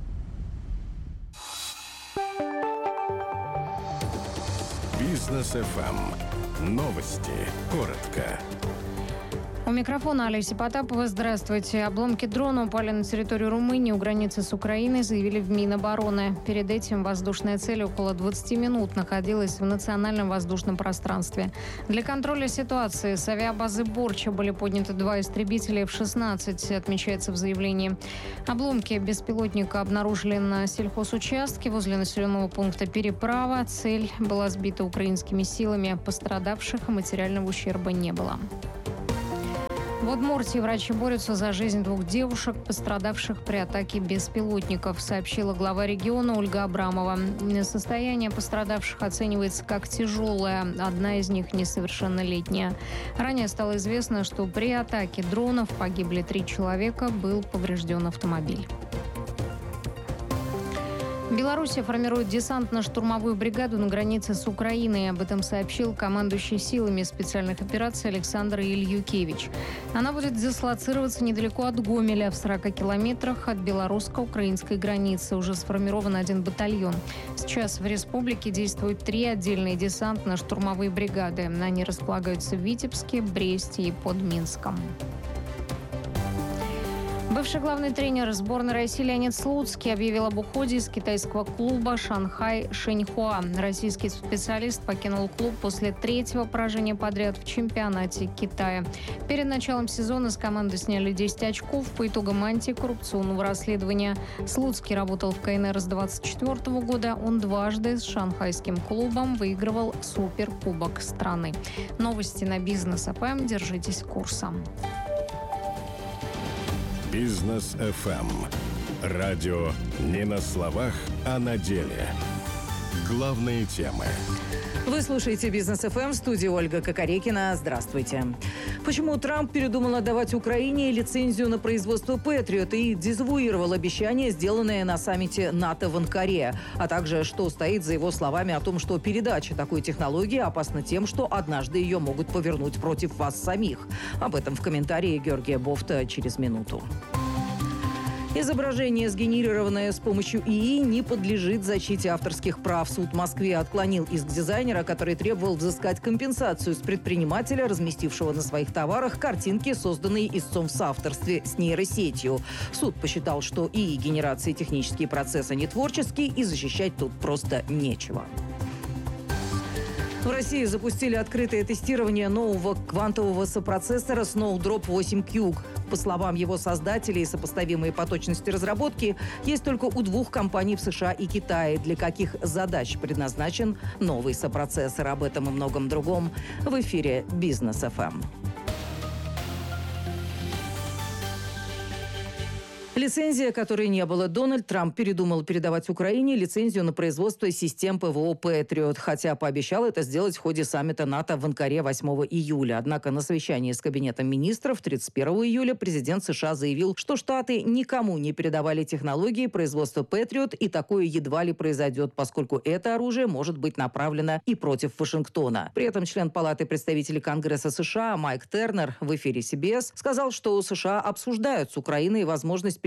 Бизнес эф эм. Новости. Коротко. У микрофона Олеся Потапова. Здравствуйте. Обломки дрона упали на территорию Румынии у границы с Украиной, заявили в Минобороны. Перед этим воздушная цель около двадцати минут находилась в национальном воздушном пространстве. Для контроля ситуации с авиабазы Борча были подняты два истребителя эф шестнадцать, отмечается в заявлении. Обломки беспилотника обнаружили на сельхозучастке возле населенного пункта Переправа. Цель была сбита украинскими силами. Пострадавших и материального ущерба не было. В Удмуртии врачи борются за жизнь двух девушек, пострадавших при атаке беспилотников, сообщила глава региона Ольга Абрамова. Состояние пострадавших оценивается как тяжелое, одна из них несовершеннолетняя. Ранее стало известно, что при атаке дронов погибли три человека, был поврежден автомобиль. Белоруссия формирует десантно-штурмовую бригаду на границе с Украиной. Об этом сообщил командующий силами специальных операций Александр Ильюкевич. Она будет дислоцироваться недалеко от Гомеля, в сорока километрах от белорусско-украинской границы. Уже сформирован один батальон. Сейчас в республике действуют три отдельные десантно-штурмовые бригады. Они располагаются в Витебске, Бресте и под Минском. Бывший главный тренер сборной России Леонид Слуцкий объявил об уходе из китайского клуба «Шанхай Шэньхуа». Российский специалист покинул клуб после третьего поражения подряд в чемпионате Китая. Перед началом сезона с команды сняли десять очков по итогам антикоррупционного расследования. Слуцкий работал в ка эн эр с двадцать четвёртого года. Он дважды с шанхайским клубом выигрывал суперкубок страны. Новости на Бизнес эф эм. Держитесь курса. Бизнес эф эм. Радио не на словах, а на деле. Главные темы. Вы слушаете Бизнес эф эм, в студии Ольга Кокорекина. Здравствуйте. Почему Трамп передумал отдавать Украине лицензию на производство Патриот и дезавуировал обещание, сделанное на саммите НАТО в Анкаре, а также что стоит за его словами о том, что передача такой технологии опасна тем, что однажды ее могут повернуть против вас самих. Об этом в комментарии Георгия Бофта через минуту. Изображение, сгенерированное с помощью ИИ, не подлежит защите авторских прав. Суд в Москве отклонил иск дизайнера, который требовал взыскать компенсацию с предпринимателя, разместившего на своих товарах картинки, созданные истцом в соавторстве с нейросетью. Суд посчитал, что ИИ-генерация технический процесс, а не творческий, и защищать тут просто нечего. В России запустили открытое тестирование нового квантового сопроцессора Snowdrop восемь Q. По словам его создателей, сопоставимые по точности разработки есть только у двух компаний в США и Китае. Для каких задач предназначен новый сопроцессор? Об этом и многом другом в эфире Бизнес эф эм. Лицензия, которой не было. Дональд Трамп передумал передавать Украине лицензию на производство систем ПВО «Патриот», хотя пообещал это сделать в ходе саммита НАТО в Анкаре восьмого июля. Однако на совещании с Кабинетом министров тридцать первого июля президент США заявил, что Штаты никому не передавали технологии производства «Патриот», и такое едва ли произойдет, поскольку это оружие может быть направлено и против Вашингтона. При этом член Палаты представителей Конгресса США Майк Тернер в эфире си би эс сказал, что США обсуждают с Украиной возможность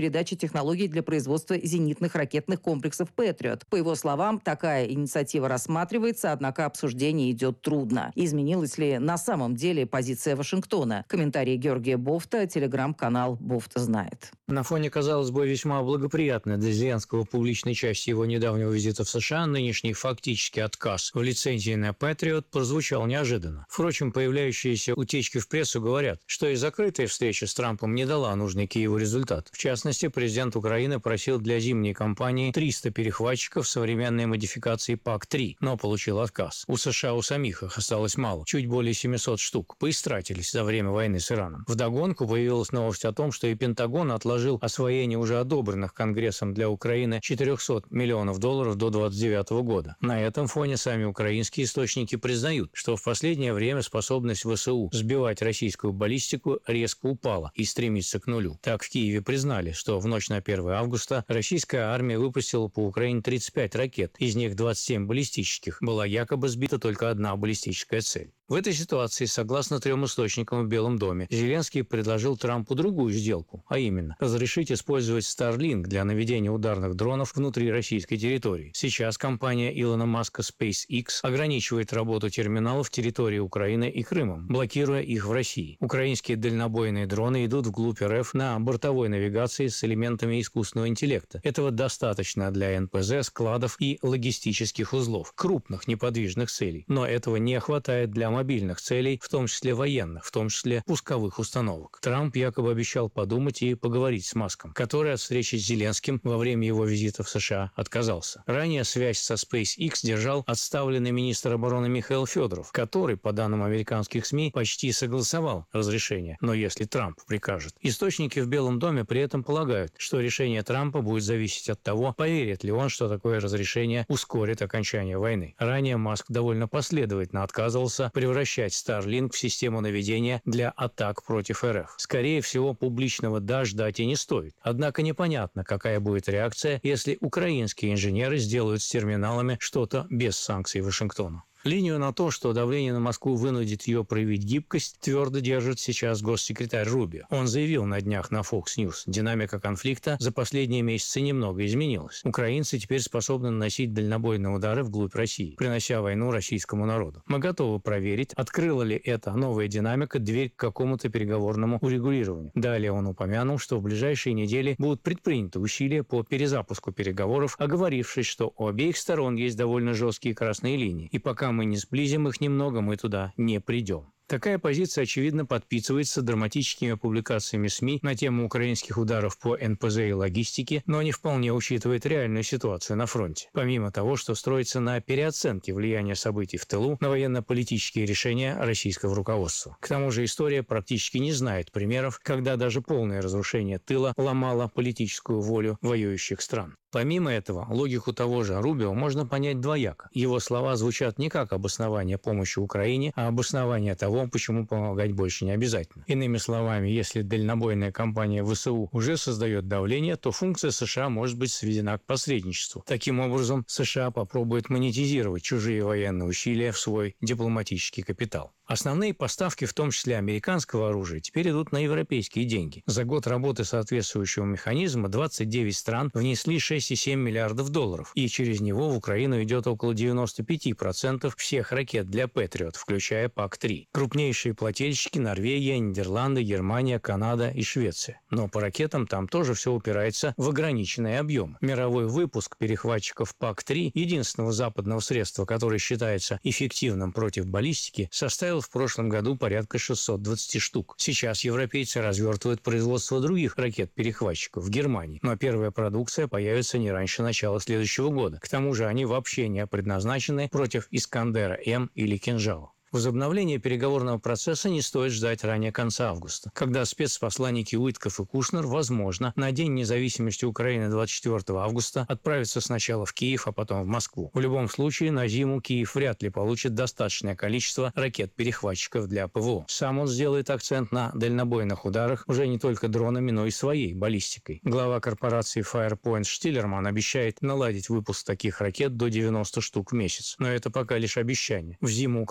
передачи технологий для производства зенитных ракетных комплексов «Патриот». По его словам, такая инициатива рассматривается, однако обсуждение идет трудно. Изменилась ли на самом деле позиция Вашингтона? Комментарий Георгия Бофта, телеграм-канал «Бофт знает». На фоне, казалось бы, весьма благоприятной для Зеленского публичной части его недавнего визита в США, нынешний фактически отказ в лицензии на «Патриот» прозвучал неожиданно. Впрочем, появляющиеся утечки в прессу говорят, что и закрытая встреча с Трампом не дала нужный Киеву результат. В частности, президент Украины просил для зимней кампании триста перехватчиков современной модификации пак три, но получил отказ. У США у самих их осталось мало, чуть более семисот штук, поистратились за время войны с Ираном. Вдогонку появилась новость о том, что и Пентагон отложил освоение уже одобренных Конгрессом для Украины четырехсот миллионов долларов до двадцать девятого года. На этом фоне сами украинские источники признают, что в последнее время способность ВСУ сбивать российскую баллистику резко упала и стремится к нулю. Так в Киеве признали, что в ночь на первое августа российская армия выпустила по Украине тридцать пять ракет, из них двадцать семь баллистических, была якобы сбита только одна баллистическая цель. В этой ситуации, согласно трем источникам в Белом доме, Зеленский предложил Трампу другую сделку, а именно разрешить использовать Starlink для наведения ударных дронов внутри российской территории. Сейчас компания Илона Маска SpaceX ограничивает работу терминалов территории Украины и Крымом, блокируя их в России. Украинские дальнобойные дроны идут вглубь РФ на бортовой навигации с элементами искусственного интеллекта. Этого достаточно для эн пэ зэ, складов и логистических узлов, крупных неподвижных целей. Но этого не хватает для мобильных целей, в том числе военных, в том числе пусковых установок. Трамп якобы обещал подумать и поговорить с Маском, который от встречи с Зеленским во время его визита в США отказался. Ранее связь со SpaceX держал отставленный министр обороны Михаил Федоров, который, по данным американских СМИ, почти согласовал разрешение, но если Трамп прикажет. Источники в Белом доме при этом полагают, что решение Трампа будет зависеть от того, поверит ли он, что такое разрешение ускорит окончание войны. Ранее Маск довольно последовательно отказывался превращать Starlink в систему наведения для атак против РФ. Скорее всего, публичного «да» ждать и не стоит. Однако непонятно, какая будет реакция, если украинские инженеры сделают с терминалами что-то без санкций Вашингтона. Линию на то, что давление на Москву вынудит ее проявить гибкость, твердо держит сейчас госсекретарь Рубио. Он заявил на днях на Fox News, динамика конфликта за последние месяцы немного изменилась. Украинцы теперь способны наносить дальнобойные удары вглубь России, принося войну российскому народу. Мы готовы проверить, открыла ли эта новая динамика дверь к какому-то переговорному урегулированию. Далее он упомянул, что в ближайшие недели будут предприняты усилия по перезапуску переговоров, оговорившись, что у обеих сторон есть довольно жесткие красные линии, и пока мы не сблизим их немного, мы туда не придем. Такая позиция, очевидно, подпитывается драматическими публикациями СМИ на тему украинских ударов по эн пэ зэ и логистике, но не вполне учитывает реальную ситуацию на фронте. Помимо того, что строится на переоценке влияния событий в тылу на военно-политические решения российского руководства. К тому же история практически не знает примеров, когда даже полное разрушение тыла ломало политическую волю воюющих стран. Помимо этого, логику того же Рубио можно понять двояко. Его слова звучат не как обоснование помощи Украине, а обоснование того, почему помогать больше не обязательно. Иными словами, если дальнобойная кампания ВСУ уже создает давление, то функция США может быть сведена к посредничеству. Таким образом, США попробует монетизировать чужие военные усилия в свой дипломатический капитал. Основные поставки, в том числе американского оружия, теперь идут на европейские деньги. За год работы соответствующего механизма двадцать девять стран внесли шесть целых семь миллиардов долларов, и через него в Украину идет около девяноста пяти процентов всех ракет для Патриот, включая пак три. Крупнейшие плательщики – Норвегия, Нидерланды, Германия, Канада и Швеция. Но по ракетам там тоже все упирается в ограниченный объем. Мировой выпуск перехватчиков пак три, единственного западного средства, которое считается эффективным против баллистики, составил в прошлом году порядка шестисот двадцати штук. Сейчас европейцы развертывают производство других ракет-перехватчиков в Германии, но первая продукция появится не раньше начала следующего года. К тому же они вообще не предназначены против Искандера-М или Кинжала. Возобновление переговорного процесса не стоит ждать ранее конца августа, когда спецпосланники Уитков и Кушнер, возможно, на День независимости Украины двадцать четвёртого августа отправятся сначала в Киев, а потом в Москву. В любом случае, на зиму Киев вряд ли получит достаточное количество ракет-перехватчиков для ПВО. Сам он сделает акцент на дальнобойных ударах уже не только дронами, но и своей баллистикой. Глава корпорации Firepoint Штиллерман обещает наладить выпуск таких ракет до девяноста штук в месяц. Но это пока лишь обещание. В зиму Украина войдет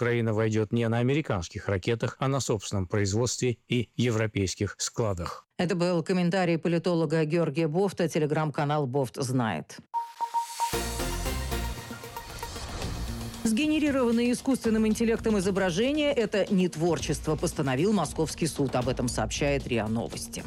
пойдет не на американских ракетах, а на собственном производстве и европейских складах. Это был комментарий политолога Георгия Бофта, телеграм-канал «Бофт знает». Сгенерированные искусственным интеллектом изображения – это не творчество, постановил Московский суд. Об этом сообщает РИА Новости.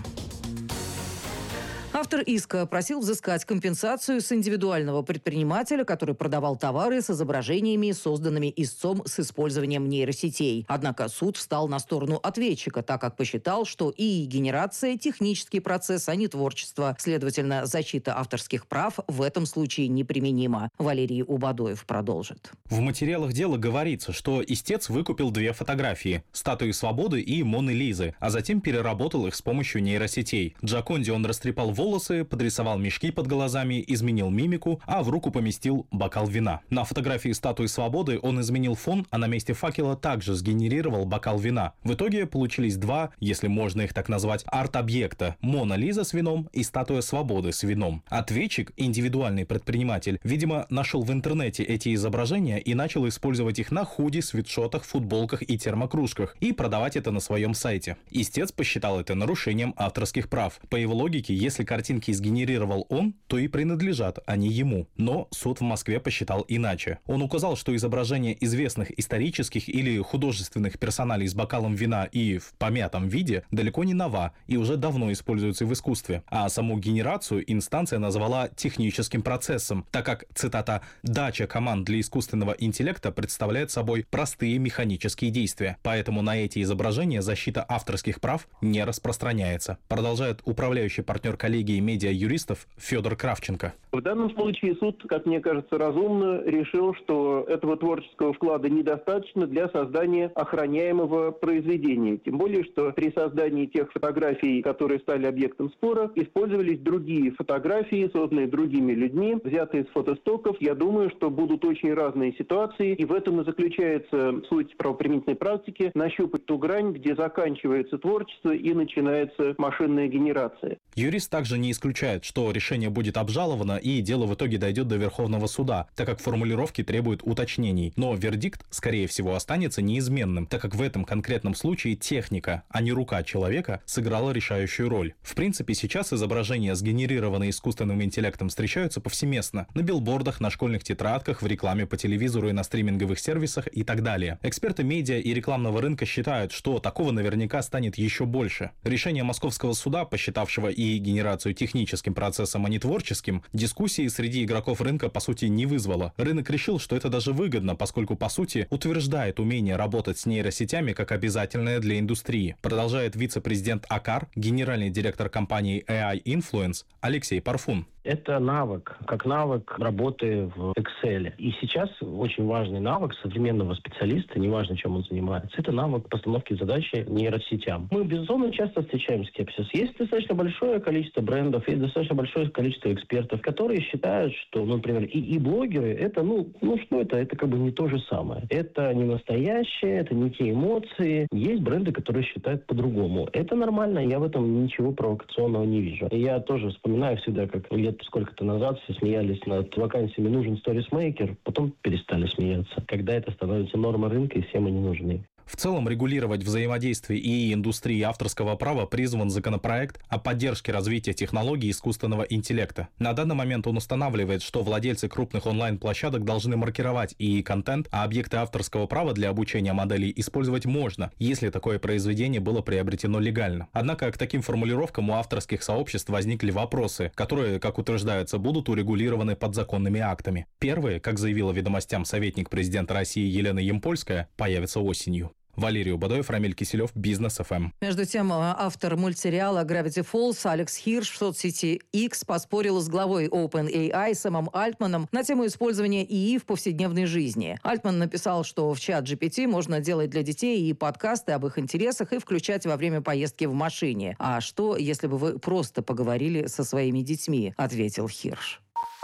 Автор иска просил взыскать компенсацию с индивидуального предпринимателя, который продавал товары с изображениями, созданными истцом с использованием нейросетей. Однако суд встал на сторону ответчика, так как посчитал, что ИИ-генерация – технический процесс, а не творчество. Следовательно, защита авторских прав в этом случае неприменима. Валерий Убадоев продолжит. В материалах дела говорится, что истец выкупил две фотографии – статуи Свободы и Моны Лизы, а затем переработал их с помощью нейросетей. Джоконде он растрепал волосы, волосы, подрисовал мешки под глазами, изменил мимику, а в руку поместил бокал вина. На фотографии статуи Свободы он изменил фон, а на месте факела также сгенерировал бокал вина. В итоге получились два, если можно их так назвать, арт-объекта – Мона Лиза с вином и статуя Свободы с вином. Ответчик, индивидуальный предприниматель, видимо, нашел в интернете эти изображения и начал использовать их на худи, свитшотах, футболках и термокружках и продавать это на своем сайте. Истец посчитал это нарушением авторских прав. По его логике, если картинки сгенерировал он, то и принадлежат они ему. Но суд в Москве посчитал иначе. Он указал, что изображение известных исторических или художественных персоналей с бокалом вина и в помятом виде далеко не нова и уже давно используется в искусстве. А саму генерацию инстанция назвала техническим процессом, так как, цитата, «дача команд для искусственного интеллекта представляет собой простые механические действия, поэтому на эти изображения защита авторских прав не распространяется», продолжает управляющий партнер коллегии медиа-юристов Федор Кравченко. В данном случае суд, как мне кажется, разумно решил, что этого творческого вклада недостаточно для создания охраняемого произведения. Тем более, что при создании тех фотографий, которые стали объектом спора, использовались другие фотографии, созданные другими людьми, взятые из фотостоков. Я думаю, что будут очень разные ситуации, и в этом и заключается суть правоприменительной практики – нащупать ту грань, где заканчивается творчество и начинается машинная генерация. Юрист также не исключает, что решение будет обжаловано и дело в итоге дойдет до Верховного суда, так как формулировки требуют уточнений. Но вердикт, скорее всего, останется неизменным, так как в этом конкретном случае техника, а не рука человека, сыграла решающую роль. В принципе, сейчас изображения, сгенерированные искусственным интеллектом, встречаются повсеместно. На билбордах, на школьных тетрадках, в рекламе по телевизору и на стриминговых сервисах и так далее. Эксперты медиа и рекламного рынка считают, что такого наверняка станет еще больше. Решение Московского суда, посчитавшего и генерацию техническим процессом, а не творческим, дискуссии среди игроков рынка по сути не вызвало. Рынок решил, что это даже выгодно, поскольку по сути утверждает умение работать с нейросетями как обязательное для индустрии. Продолжает вице-президент АКАР, генеральный директор компании эй ай Influence Алексей Парфун. Это навык, как навык работы в Excel. И сейчас очень важный навык современного специалиста, неважно, чем он занимается, это навык постановки задачи нейросетям. Мы, безусловно, часто встречаем скепсис. Есть достаточно большое количество брендов, есть достаточно большое количество экспертов, которые считают, что, ну, например, и, и блогеры, это, ну, ну, что это? Это как бы не то же самое. Это не настоящее, это не те эмоции. Есть бренды, которые считают по-другому. Это нормально, я в этом ничего провокационного не вижу. И я тоже вспоминаю всегда, как лет сколько-то назад все смеялись над вакансиями «нужен сторисмейкер», потом перестали смеяться, когда это становится нормой рынка и всем они нужны. В целом, регулировать взаимодействие и индустрии авторского права призван законопроект о поддержке развития технологий искусственного интеллекта. На данный момент он устанавливает, что владельцы крупных онлайн-площадок должны маркировать ИИ-контент, а объекты авторского права для обучения моделей использовать можно, если такое произведение было приобретено легально. Однако к таким формулировкам у авторских сообществ возникли вопросы, которые, как утверждается, будут урегулированы подзаконными актами. Первые, как заявила «Ведомостям» советник президента России Елена Ямпольская, появятся осенью. Валерий Убадоев, Рамиль Киселев, Бизнес эф эм. Между тем, автор мультсериала Gravity Falls Алекс Хирш в соцсети X поспорил с главой OpenAI Сэмом Альтманом на тему использования ИИ в повседневной жизни. Альтман написал, что в чат джи пи ти можно делать для детей и подкасты об их интересах и включать во время поездки в машине. А что, если бы вы просто поговорили со своими детьми, ответил Хирш.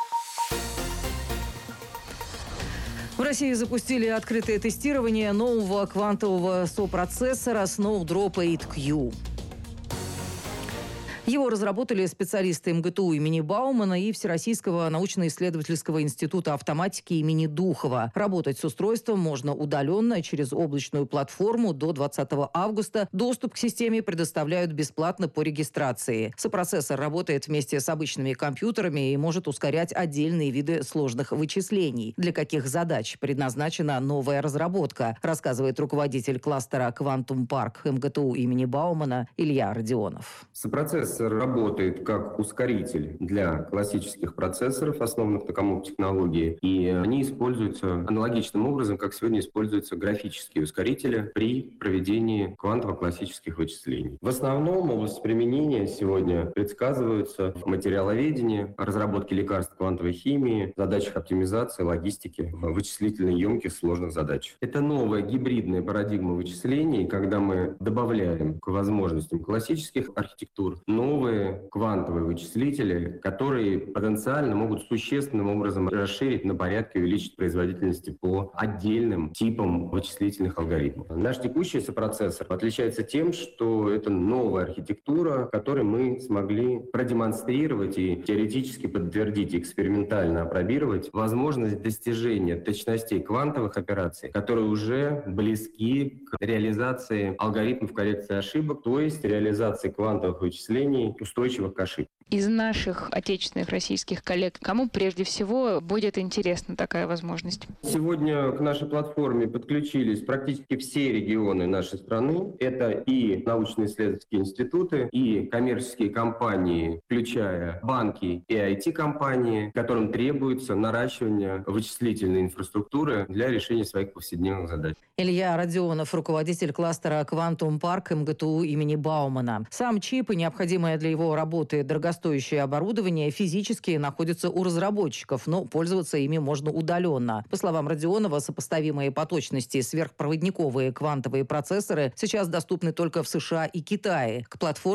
В России запустили открытое тестирование нового квантового сопроцессора Snowdrop восемь кью. Его разработали специалисты эм гэ тэ у имени Баумана и Всероссийского научно-исследовательского института автоматики имени Духова. Работать с устройством можно удаленно через облачную платформу до двадцатого августа. Доступ к системе предоставляют бесплатно по регистрации. Сопроцессор работает вместе с обычными компьютерами и может ускорять отдельные виды сложных вычислений. Для каких задач предназначена новая разработка, рассказывает руководитель кластера «Квантум Парк» эм гэ тэ у имени Баумана Илья Родионов. Сопроцессор работает как ускоритель для классических процессоров, основанных на коммуникации-технологии, и они используются аналогичным образом, как сегодня используются графические ускорители при проведении квантово-классических вычислений. В основном области применения сегодня предсказываются в материаловедении, разработке лекарств квантовой химии, задачах оптимизации, логистики, вычислительно емких сложных задач. Это новая гибридная парадигма вычислений, когда мы добавляем к возможностям классических архитектур новые квантовые вычислители, которые потенциально могут существенным образом расширить на порядке и увеличить производительность по отдельным типам вычислительных алгоритмов. Наш текущий сопроцессор отличается тем, что это новая архитектура, которой мы смогли продемонстрировать и теоретически подтвердить, экспериментально опробировать возможность достижения точностей квантовых операций, которые уже близки к реализации алгоритмов коррекции ошибок, то есть реализации квантовых вычислений, устойчивых к ошибкам. Из наших отечественных российских коллег, кому прежде всего будет интересна такая возможность? Сегодня к нашей платформе подключились практически все регионы нашей страны. Это и научно-исследовательские институты, и коммерческие компании, включая банки и ай ти-компании, которым требуется наращивание вычислительной инфраструктуры для решения своих повседневных задач. Илья Родионов, руководитель кластера «Квантум Парк» эм гэ тэ у имени Баумана. Сам чип и необходимое для его работы дорогостоящее оборудование физически находятся у разработчиков, но пользоваться ими можно удаленно. По словам Родионова, сопоставимые по точности сверхпроводниковые квантовые процессоры сейчас доступны только в США и Китае. К платформе